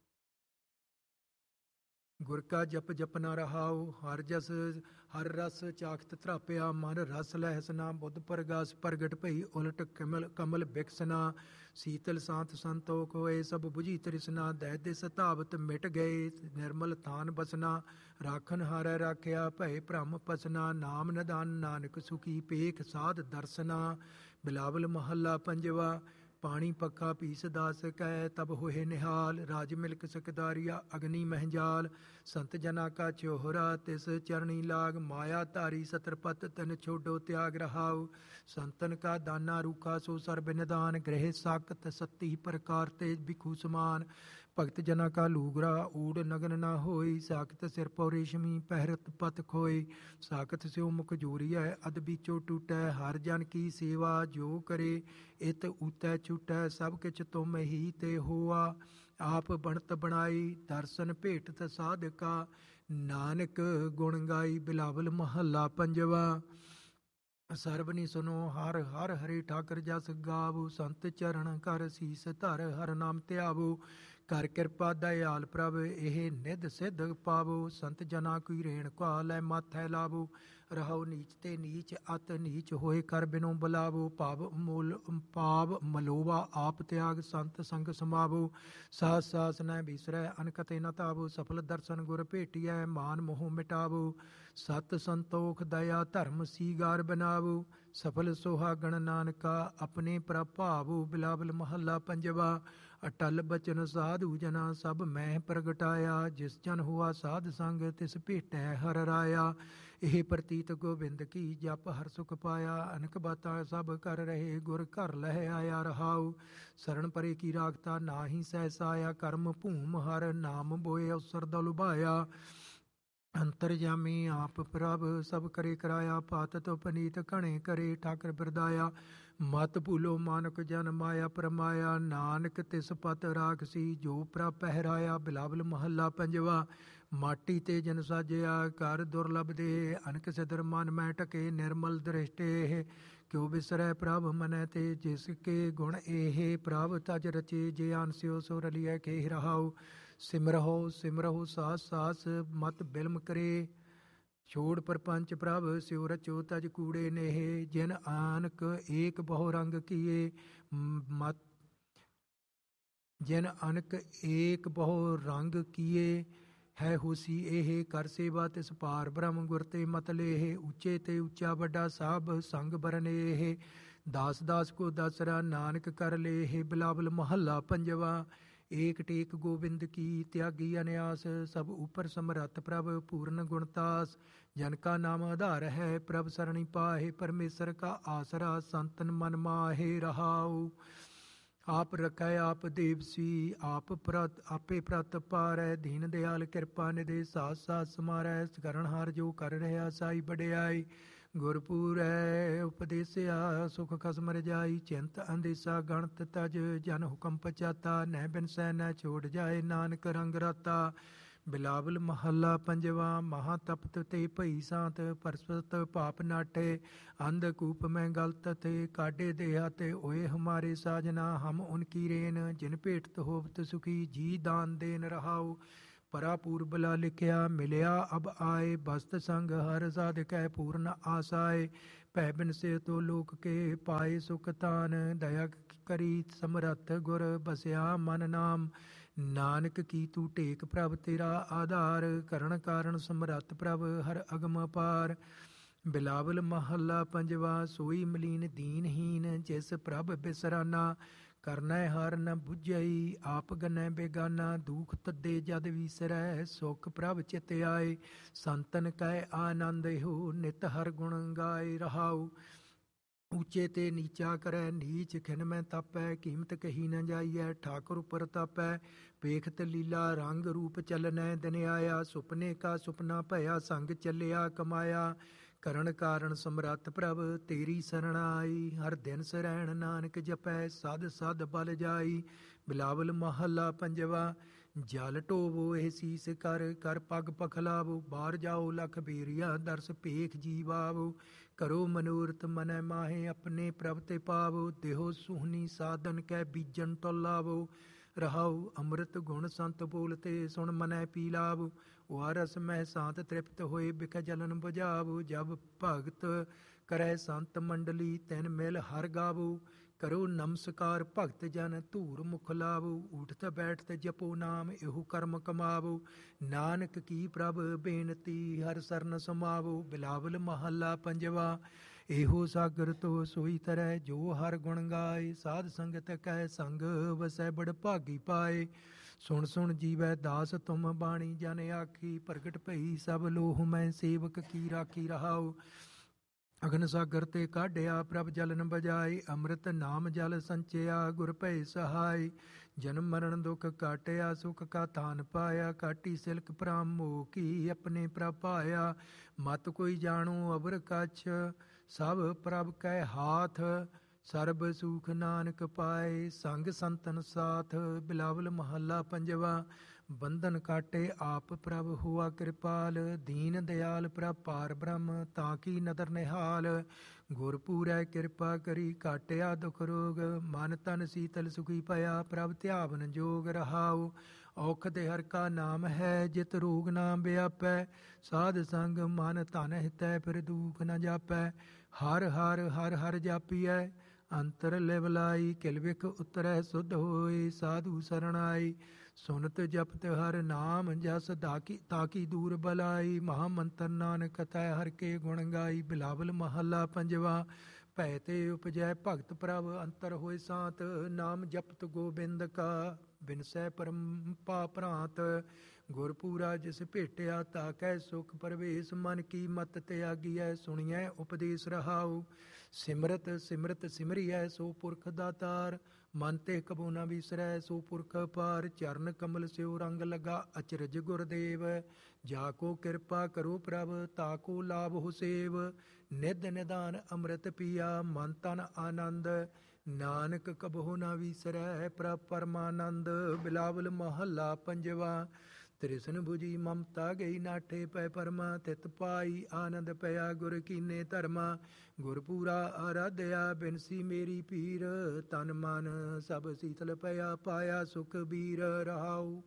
ਗੁਰ ਕਾ ਜਪ ਜਪ ਨ ਰਹਾਉ। ਹਰ ਰਸ ਚਾਖਤ ਧਰਾਪਿਆ, ਮਨ ਰਸ ਲਹਿਸਨਾ। ਬੁੱਧ ਪ੍ਰਗਾਸ ਪ੍ਰਗਟ ਭਈ ਉਲਟ ਕਮਲ ਬਿਕਸਨਾ। ਸੀਤਲ ਸਾਂਤ ਸੰਤੋਖ ਹੋਏ ਸਭ ਬੁਝੀ ਤ੍ਰਿਸ਼ਨਾ, ਦਹਿ ਦਿਸ ਧਾਵਤ ਮਿਟ ਗਏ ਨਿਰਮਲ ਥਾਨ ਬਸਨਾ। ਰਾਖਨ ਹਾਰੈ ਰਾਖਿਆ ਭਏ ਭ੍ਰਮ ਪਸਨਾ, ਨਾਮ ਨਿਦਾਨ ਨਾਨਕ ਸੁਖੀ ਪੇਖ ਸਾਧ ਦਰਸਨਾ। ਬਿਲਾਵਲ ਮਹੱਲਾ ਪੰਜਵਾ। ਪਾਣੀ ਪੱਖਾ ਪੀਸ ਦਾਸ ਕੈ ਤਬ ਹੋਏ ਨਿਹਾਲ, ਰਾਜ ਮਿਲਕ ਸਕਦਾਰੀਆ ਅਗਨੀ ਮਹਿਜਾਲ। ਸੰਤ ਜਨਾ ਕਾ ਚੋਹਰਾ ਤਿਸ ਚਰਣੀ ਲਾਗ, ਮਾਇਆ ਧਾਰੀ ਸਤਰਪਤ ਤਨ ਛੋਡੋ ਤਿਆਗ ਰਹਾਉ। ਸੰਤਨ ਕਾ ਦਾਨਾ ਰੂਖਾ ਸੋ ਸਰਬ ਨਿਦਾਨ, ਗ੍ਰਹਿ ਸਾਕਤ ਸੱਤੀ ਪ੍ਰਕਾਰ ਤੇ ਬਿਖੂ ਸਮਾਨ। ਭਗਤ ਜਨਾ ਕਾ ਲੂਗਰਾ ਊੜ ਨਗਨ ਨਾ ਹੋਈ, ਸਾਕਤ ਸਿਰ ਪਉ ਰੇਸ਼ਮੀ ਪਹਿਰਤ ਪਤ ਖੋਈ। ਸਾਕਤ ਸਿਉ ਮੁਖ ਜੋਰੀਐ ਅਦ ਬੀਚੋ ਟੂਟੈ, ਹਰ ਜਨ ਕੀ ਸੇਵਾ ਜੋ ਕਰੇ ਇਤ ਊਤੈ ਛੂਟੈ। ਸਭ ਕਿਛ ਤੁਮ ਹੀ ਤੇ ਹੋਆ ਆਪ ਬਣਤ ਬਣਾਈ, ਦਰਸ਼ਨ ਭੇਟਤ ਸਾਧਕਾ ਨਾਨਕ ਗੁਣ ਗਾਈ। ਬਿਲਾਵਲ ਮਹੱਲਾ ਪੰਜਵਾ। ਸਰਬਨੀ ਸੁਨੋ ਹਰ ਹਰ ਹਰੇ ਠਾਕਰ ਜਸ ਗਾਵੋ, ਸੰਤ ਚਰਨ ਕਰ ਸੀਸ ਧਰ ਹਰ ਨਾਮ ਧਿਆਵੋ। ਕਰ ਕਿਰਪਾ ਦਇਆਲ ਪ੍ਰਭ ਇਹ ਨਿਧ ਸਿੱਧ ਪਾਵੋ, ਸੰਤ ਜਨਾ ਕੀ ਰੇਣ ਕਾ ਲੈ ਮਾਥੈ ਲਾਵੋ। ਰਹਾਉ ਨੀਚ ਤੇ ਨੀਚ ਅਤ ਨੀਚ ਹੋਏ ਕਰ ਬਿਨੋ ਬੁਲਾਵੋ, ਪਾਵ ਮਲੋਵਾ ਆਪ ਤਿਆਗ ਸੰਤ ਸੰਗ ਸਮਾਵੋ। ਸਾਸ ਸਾਸ ਨ ਬਿਸਰੈ ਅਨਕਤੇ ਨ ਤਾਵੋ, ਸਫਲ ਦਰਸ਼ਨ ਗੁਰ ਭੇਟੀਐ ਮਾਨ ਮੋਹ ਮਿਟਾਵੋ। ਸਤ ਸੰਤੋਖ ਦਇਆ ਧਰਮ ਸੀਗਾਰ ਬਨਾਵੋ, ਸਫਲ ਸੁਹਾਗਣ ਨਾਨਕਾ ਆਪਣੇ ਪ੍ਰਭਾਵੋ। ਬਿਲਾਵਲ ਮਹੱਲਾ ਪੰਜਵਾ। ਅਟਲ ਬਚਨ ਸਾਧੂ ਜਨਾ ਸਭ ਮਹਿ ਪ੍ਰਗਟਾਇਆ, ਜਿਸ ਜਨ ਹੋਆ ਸਾਧ ਸੰਗ ਤਿਸ ਭੇਟੈ ਹਰ ਰਾਇਆ। ਇਹ ਪ੍ਰਤੀਤ ਗੋਬਿੰਦ ਕੀ ਜਪ ਹਰ ਸੁਖ ਪਾਇਆ, ਅਨਕ ਬਾਤਾਂ ਸਭ ਕਰ ਰਹੇ ਗੁਰ ਘਰ ਲਹਿ ਆਇਆ ਰਹਾਉ। ਸਰਣ ਪਰੇ ਕੀ ਰਾਖਤਾ ਨਾਹੀ ਸਹਿਸਾਇਆ, ਕਰਮ ਭੂਮ ਹਰ ਨਾਮ ਬੋਏ ਅਵਸਰ ਦਾ ਲੁਭਾਇਆ। ਅੰਤਰਜਾਮੀ ਆਪ ਪ੍ਰਭ ਸਭ ਕਰੇ ਕਰਾਇਆ, ਪਾਤਤ ਪਨੀਤ ਘਣੇ ਕਰੇ ਠਾਕਰ ਬਿਰਦਾਇਆ। ਮਤ ਭੂਲੋ ਮਾਨਕ ਜਨ ਮਾਇਆ ਪਰਮਾਇਆ, ਨਾਨਕ ਤਿਸ ਪਤ ਰਾਖਸੀ ਜੋ ਪ੍ਰਭ ਪਹਿਰਾਇਆ। ਬਿਲਾਵਲ ਮਹੱਲਾ ਪੰਜਵਾ। ਮਾਟੀ ਤੇ ਜਨ ਸਾਜਿਆ ਕਰ ਦੁਰਲਭ ਦੇ, ਅਨਕ ਸਿਦਰ ਮਨ ਮੈਂ ਟਕੇ ਨਿਰਮਲ ਦ੍ਰਿਸ਼ਟੇ। ਕਿਉ ਬਿਸਰੈ ਪ੍ਰਭ ਮਨੈ ਤੇ ਜਿਸ ਕੇ ਗੁਣ ਇਹ, ਪ੍ਰਭ ਤਜ ਰਚੇ ਜੇ ਆਨਸਿਓ ਸੋ ਰਲੀਐ ਕੇ ਰਹਾਉ। ਸਿਮਰਹੁ ਸਾਸ ਸਾਸ ਮਤ ਬਿਲਮ ਕਰੇ, ਛੋੜ ਪਰਪੰਚ ਪ੍ਰਭ ਸਿਉ ਰਚੋ ਤਜ ਕੂੜੇ ਨੇਹ। ਜਿਨ ਆਨਕ ਏਕ ਬਹੁ ਰੰਗ ਕੀਏ ਜਿਨ ਅਨਕ ਏਕ ਬਹੁ ਰੰਗ ਕੀਏ, ਹੈ ਹੋਸੀ ਇਹ ਕਰ ਸੇਵਾ ਤਿਸ ਪਾਰ ਬ੍ਰਹਮ ਗੁਰ ਤੇ ਮਤ ਲੇਹ। ਉੱਚੇ ਤੇ ਉੱਚਾ ਵੱਡਾ ਸਭ ਸੰਗ ਬਰਨੇਹ, ਦਾਸ ਦਾਸ ਕੋ ਦਾਸਰਾ ਨਾਨਕ ਕਰ ਲੇਹ। ਬਿਲਾਵਲ ਮਹੱਲਾ ਪੰਜਵਾ। ਏਕ ਟੇਕ ਗੋਬਿੰਦ ਕੀ ਤਿਆਗੀ ਅਨਿਆਸ, ਸਭ ਉਪਰ ਸਮਰੱਥ ਪ੍ਰਭ ਪੂਰਨ ਗੁਣਤਾਸ। ਜਨ ਕਾ ਨਾਮ ਆਧਾਰ ਹੈ ਪ੍ਰਭ ਸਰਣੀ ਪਾਹੇ, ਪਰਮੇਸ਼ਰ ਕਾ ਆਸਰਾ ਸੰਤਨ ਮਨ ਮਾਹੇ ਰਹਾਉ। ਆਪ ਰਖੈ ਆਪ ਦੇਵਸੀ ਆਪੇ ਪ੍ਰਤ ਪਾਰੈ, ਦੀਨ ਦਿਆਲ ਕਿਰਪਾ ਨਿਧੇ ਸਾਸ ਸਾਸ ਸਮਾਰੈ। ਕਰਨਹਾਰ ਜੋ ਕਰ ਰਿਹਾ ਸਾਈ ਵਡਿਆਈ, ਗੁਰਪੂਰੈ ਉਪਦੇਸਿਆ ਸੁਖ ਖਸਮ ਰਜਾਈ, ਚਿੰਤ ਅੰਦੇਸਾ ਗਣਤ ਤਜ, ਜਨ ਹੁਕਮ ਪਚਾਤਾ, ਨਹਿ ਬਿਨਸੈ ਨਹਿ ਛੋੜ ਜਾਏ, ਨਾਨਕ ਰੰਗ ਰਾਤਾ। ਬਿਲਾਵਲ ਮਹੱਲਾ ਪੰਜਵਾ। ਮਹਾ ਤਪਤ ਤੇ ਭਈ ਸਾਂਤ, ਪਰਸਪਤ ਪਾਪ ਨਾਟੇ, ਅੰਧਕੂਪ ਮੈਂ ਗਲਤ ਤੇ, ਕਾਢੇ ਦੇਹਾ ਤੇ ਓਏ ਹਮਾਰੇ ਸਾਜਨਾ, ਹਮ ਉਨਕੀ ਰੇਨ, ਜਿਨ ਭੇਟਤ ਹੋਵਤ ਸੁਖੀ, ਜੀ ਦਾਨ ਦੇਨ ਰਹਾਉ। ਪਰਾ ਪੂਰਬਲਾ ਲਿਖਿਆ, ਮਿਲਿਆ ਅਬ ਆਏ, ਬਸਤ ਸੰਗ ਹਰ ਸਾਧਕੈ ਪੂਰਨ ਆਸਾਏ, ਭੈ ਬਿਨਸੇ ਤੋ ਲੋਕ ਕੇ ਪਾਏ ਸੁਖ ਤਾਨ, ਦਇਆ ਕਰੀ ਸਮਰੱਥ ਗੁਰ ਬਸਿਆ ਮਨ ਨਾਮ, ਨਾਨਕ ਕੀ ਤੂੰ ਟੇਕ ਪ੍ਰਭ ਤੇਰਾ ਆਧਾਰ, ਕਰਨ ਕਾਰਨ ਸਮਰੱਥ ਪ੍ਰਭ ਹਰ ਅਗਮ ਅਪਾਰ। ਬਿਲਾਵਲ ਮਹੱਲਾ ਪੰਜਵਾ। ਸੋਈ ਮਲੀਨ ਦੀਨਹੀਨ, ਜਿਸ ਪ੍ਰਭ ਬਿਸਰਾਨਾ, ਕਰਨੈ ਹਾਰ ਨ ਬੁਝਈ, ਆਪ ਗਨੈ ਬੇਗਾਨਾ, ਦੂਖ ਤੱਦੇ ਜਦ ਵੀਸਰੈ, ਸੁਖ ਪ੍ਰਭ ਚਿਤ ਆਏ, ਸੰਤਨ ਕੈ ਆਨੰਦ ਇਹੋ, ਨਿਤ ਹਰ ਗੁਣ ਗਾਏ ਰਹਾਉ। ਉੱਚੇ ਤੇ ਨੀਚਾ ਕਰੈ, ਨੀਚ ਖਿਨ ਮੈਂ ਤਾਪੈ, ਕੀਮਤ ਕਹੀ ਨ ਜਾਈਐ, ਠਾਕੁਰ ਉਪਰ ਤਾਪੈ, ਵੇਖਤ ਲੀਲਾ ਰੰਗ ਰੂਪ ਚਲਨੈ, ਦਿਨ ਆਇਆ, ਸੁਪਨੇ ਕਾ ਸੁਪਨਾ ਭਇਆ, ਸੰਗ ਚੱਲਿਆ ਕਮਾਇਆ, ਕਰਨ ਕਾਰਨ ਸਮਰੱਥ ਪ੍ਰਭ ਤੇਰੀ ਸਰਣ ਆਈ, ਹਰ ਦਿਨ ਸਰੈਣ ਨਾਨਕ ਜਪੈ, ਸਦ ਸਦ ਬਲ ਜਾਈ। ਬਿਲਾਵਲ ਮਹੱਲਾ ਪੰਜਵਾ। ਜਲ ਢੋਵੋ ਇਹ ਸੀਸ ਕਰ, ਕਰ ਪਗ ਪਖਲਾਵੋ, ਬਾਹਰ ਜਾਓ ਲਖ ਬੇਰੀਆ, ਦਰਸ ਭੇਖ ਜੀਵਾਵੋ, ਕਰੋ ਮਨੋਰਥ ਮਨੈ ਮਾਹੇ, ਆਪਣੇ ਪ੍ਰਭ ਤੇ ਪਾਵੋ, ਦੇਹੋ ਸੁਹਨੀ ਸਾਧਨ ਕੈ ਬੀਜਨ ਟੋਲਾਵੋ, ਰਹਾਉ ਅੰਮ੍ਰਿਤ ਗੁਣ ਸੰਤ ਬੋਲਤੇ, ਸੁਣ ਮਨੈ ਪੀ ਲਾਵੋ, ਵਾਰਸ ਮਹਿ ਸਾਂਤ ਤ੍ਰਿਪਤ ਹੋਏ, ਬਿਖ ਜਲਨ ਬੁਝਾਵੋ, ਜਬ ਭਗਤ ਕਰੈ ਸੰਤ ਮੰਡਲੀ, ਤੈਨ ਮਿਲ ਹਰ ਗਾਵੋ, ਕਰੋ ਨਮਸਕਾਰ ਭਗਤ ਜਨ, ਧੂਰ ਮੁਖ ਲਾਵੋ, ਉਠਤ ਬੈਠਤ ਜਪੋ ਨਾਮ, ਇਹੋ ਕਰਮ ਕਮਾਵੋ, ਨਾਨਕ ਕੀ ਪ੍ਰਭ ਬੇਨਤੀ, ਹਰ ਸਰਨ ਸਮਾਵੋ। ਬਿਲਾਵਲ ਮਹੱਲਾ ਪੰਜਵਾ। ਇਹੋ ਸਾਗਰ ਤੋ ਸੋਈ ਤਰੈ, ਜੋ ਹਰ ਗੁਣ ਗਾਏ, ਸਾਧ ਸੰਗਤ ਕੈ ਸੰਗ ਵਸੈ, ਬੜ ਭਾਗੀ ਪਾਏ, ਸੁਣ ਸੁਣ ਜੀਵੈ ਦਾਸ ਤੁਮ ਬਾਣੀ, ਜਨ ਆਖੀ ਪ੍ਰਗਟ ਭਈ, ਸਭ ਲੋਹ ਮੈਂ ਸੇਵਕ ਕੀ ਰਾਖੀ ਰਹਾਉ। ਅਗਨ ਸਾਗਰ ਤੇ ਕਾਢਿਆ, ਪ੍ਰਭ ਜਲਨ ਬਜਾਏ, ਅੰਮ੍ਰਿਤ ਨਾਮ ਜਲ ਸੰਚਿਆ, ਗੁਰ ਭੈ ਸਹਾਈ, ਜਨਮ ਮਰਨ ਦੁਖ ਕਾਟਿਆ, ਸੁਖ ਕਾ ਤਾਨ ਪਾਇਆ, ਕਾਟੀ ਸਿਲਕ ਭ੍ਰਮ ਮੋਹ ਕੀ, ਆਪਣੇ ਪ੍ਰਭ ਪਾਇਆ, ਮਤ ਕੋਈ ਜਾਣੋ ਅਵਰ ਕਛ, ਸਭ ਪ੍ਰਭ ਕੈ ਹਾਥ, ਸਰਬ ਸੁਖ ਨਾਨਕ ਪਾਏ, ਸੰਗ ਸੰਤਨ ਸਾਥ। ਬਿਲਾਵਲ ਮਹੱਲਾ ਪੰਜਵਾ। ਬੰਧਨ ਕਾਟੇ ਆਪ ਪ੍ਰਭ ਹੁਆ ਕਿਰਪਾਲ, ਦੀਨ ਦਿਆਲ ਪ੍ਰਭ ਪਾਰ ਬ੍ਰਹਮ, ਤਾਂ ਕੀ ਨਦਰ ਨਿਹਾਲ, ਗੁਰਪੂਰੈ ਕਿਰਪਾ ਕਰੀ, ਕਾਟਿਆ ਦੁਖ ਰੋਗ, ਮਨ ਤਨ ਸੀਤਲ ਸੁਖੀ ਭਇਆ, ਪ੍ਰਭ ਧਿਆਵਨ ਜੋਗ ਰਹਾਉ। ਔਖਦ ਹਰ ਕਾ ਨਾਮ ਹੈ, ਜਿਤ ਰੋਗ ਨਾ ਵਿਆਪੈ, ਸਾਧ ਸੰਗ ਮਨ ਧਨ ਹਿਤੈ, ਫਿਰ ਦੁਖ ਨ ਜਾਪੈ, ਹਰ ਹਰ ਹਰ ਹਰ ਜਾਪੀਐ, ਅੰਤਰ ਲਿਵਲਾਈ, ਕਿਲ ਵਿਖ ਉਤਰੈ ਸੁਧ ਹੋਏ, ਸਾਧੂ ਸਰਣਾਈ, ਸੁਨਤ ਜਪਤ ਹਰ ਨਾਮ ਜਸ, ਤਾਕੀ ਦੂਰ ਬਲਾਈ, ਮਹਾ ਮੰਤਰ ਨਾਨਕ ਕਥੈ, ਹਰ ਕੇ ਗੁਣ ਗਾਈ। ਬਿਲਾਵਲ ਮਹੱਲਾ ਪੰਜਵਾ। ਭੈ ਤੇ ਉਪਜੈ ਭਗਤ ਪ੍ਰਭ, ਅੰਤਰ ਹੋਏ ਸਾਤ, ਨਾਮ ਜਪਤ ਗੋਬਿੰਦ ਕਾ, ਬਿਨਸੈ ਪਰੰਪਾ ਭਰਾਂਤ, ਗੁਰਪੂਰਾ ਜਿਸ ਭੇਟਿਆ, ਤਾਕੈ ਸੁਖ ਪਰਵੇਸ, ਮਨ ਕੀ ਮਤ ਤਿਆਗੀਐ, ਸੁਣੀਐ ਉਪਦੇਸ ਰਹਾਉ, ਸਿਮਰਤ ਸਿਮਰਤ ਸਿਮਰੀਐ, ਸੋ ਪੁਰਖ ਦਾਤਾਰ, ਮਨ ਤੇ ਕਬੂ ਨਾ ਵਿਸਰੈ, ਸੋ ਪੁਰਖ ਪਾਰ, ਚਰਨ ਕਮਲ ਸਿਉ ਰੰਗ ਲਗਾ, ਅਚਰਜ ਗੁਰਦੇਵ, ਜਾ ਕੋ ਕਿਰਪਾ ਕਰੋ ਪ੍ਰਭ, ਤਾ ਕੋ ਲਾਭ ਹੋ ਸੇਵ, ਨਿਧ ਨਿਦਾਨ ਅੰਮ੍ਰਿਤ ਪੀਆ, ਮਨ ਤਨ ਆਨੰਦ, ਨਾਨਕ ਕਬਹੁ ਨਾ ਵਿਸਰੈ, ਪ੍ਰਭ ਪਰਮਾਨੰਦ। ਬਿਲਾਵਲ ਮਹੱਲਾ ਪੰਜਵਾ। ਤ੍ਰਿਸ਼ਨ ਬੁਝੀ ਮਮਤਾ ਗਈ, ਨਾਠੇ ਪੈ ਪਰਮਾ, ਤਿਤ ਪਾਈ ਆਨੰਦ ਪਿਆ, ਗੁਰ ਕੀਨੇ ਧਰਮਾ, ਗੁਰਪੂਰਾ ਆਰਾਧਿਆ, ਬਿਨਸੀ ਮੇਰੀ ਪੀਰ, ਤਨ ਮਨ ਸਭ ਸੀਤਲ ਪਿਆ, ਪਾਇਆ ਸੁਖ ਬੀਰ ਰਹਾਉ।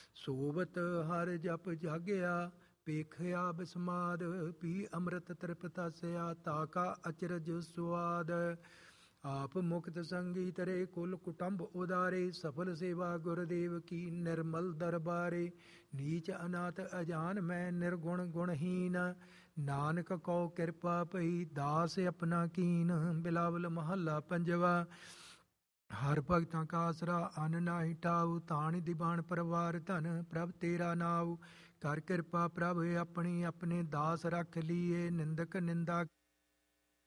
ਸੋਵਤ ਹਰ ਜਪ ਜਾਗਿਆ, ਵੇਖਿਆ ਬਿਸਮਾਦ, ਪੀ ਅੰਮ੍ਰਿਤ ਤ੍ਰਿਪਤਾਸਿਆ, ਤਾਕਾ ਅਚਰਜ ਸੁਆਦ, ਆਪ ਮੁਕਤ ਸੰਗੀ ਤਰੇ, ਕੁਲ ਕੁਟੰਬ ਉਦਾਰੇ, ਸਫਲ ਸੇਵਾ ਗੁਰਦੇਵ ਕੀ, ਨਿਰਮਲ ਦਰਬਾਰੇ, ਨੀਚ ਅਨਾਥ ਅਜਾਨ ਮੈਂ, ਨਿਰਗੁਣ ਗੁਣਹੀਨ, ਨਾਨਕ ਕਉ ਕਿਰਪਾ ਭਈ, ਦਾਸ ਆਪਣਾ ਕੀਨ। ਬਿਲਾਵਲ ਮਹੱਲਾ ਪੰਜਵਾ। ਹਰ ਭਗਤਾਂ ਕਾ ਆਸਰਾ, ਅਨ ਨਾਹੀ ਟਾਉ, ਤਾਣ ਦਿਬਾਨ ਪਰਵਾਰ, ਧਨ ਪ੍ਰਭ ਤੇਰਾ ਨਾਉ, ਕਰ ਕਿਰਪਾ ਪ੍ਰਭ ਆਪਣੀ, ਆਪਣੇ ਦਾਸ ਰੱਖ ਲੀਏ, ਨਿੰਦਕ ਨਿੰਦਾ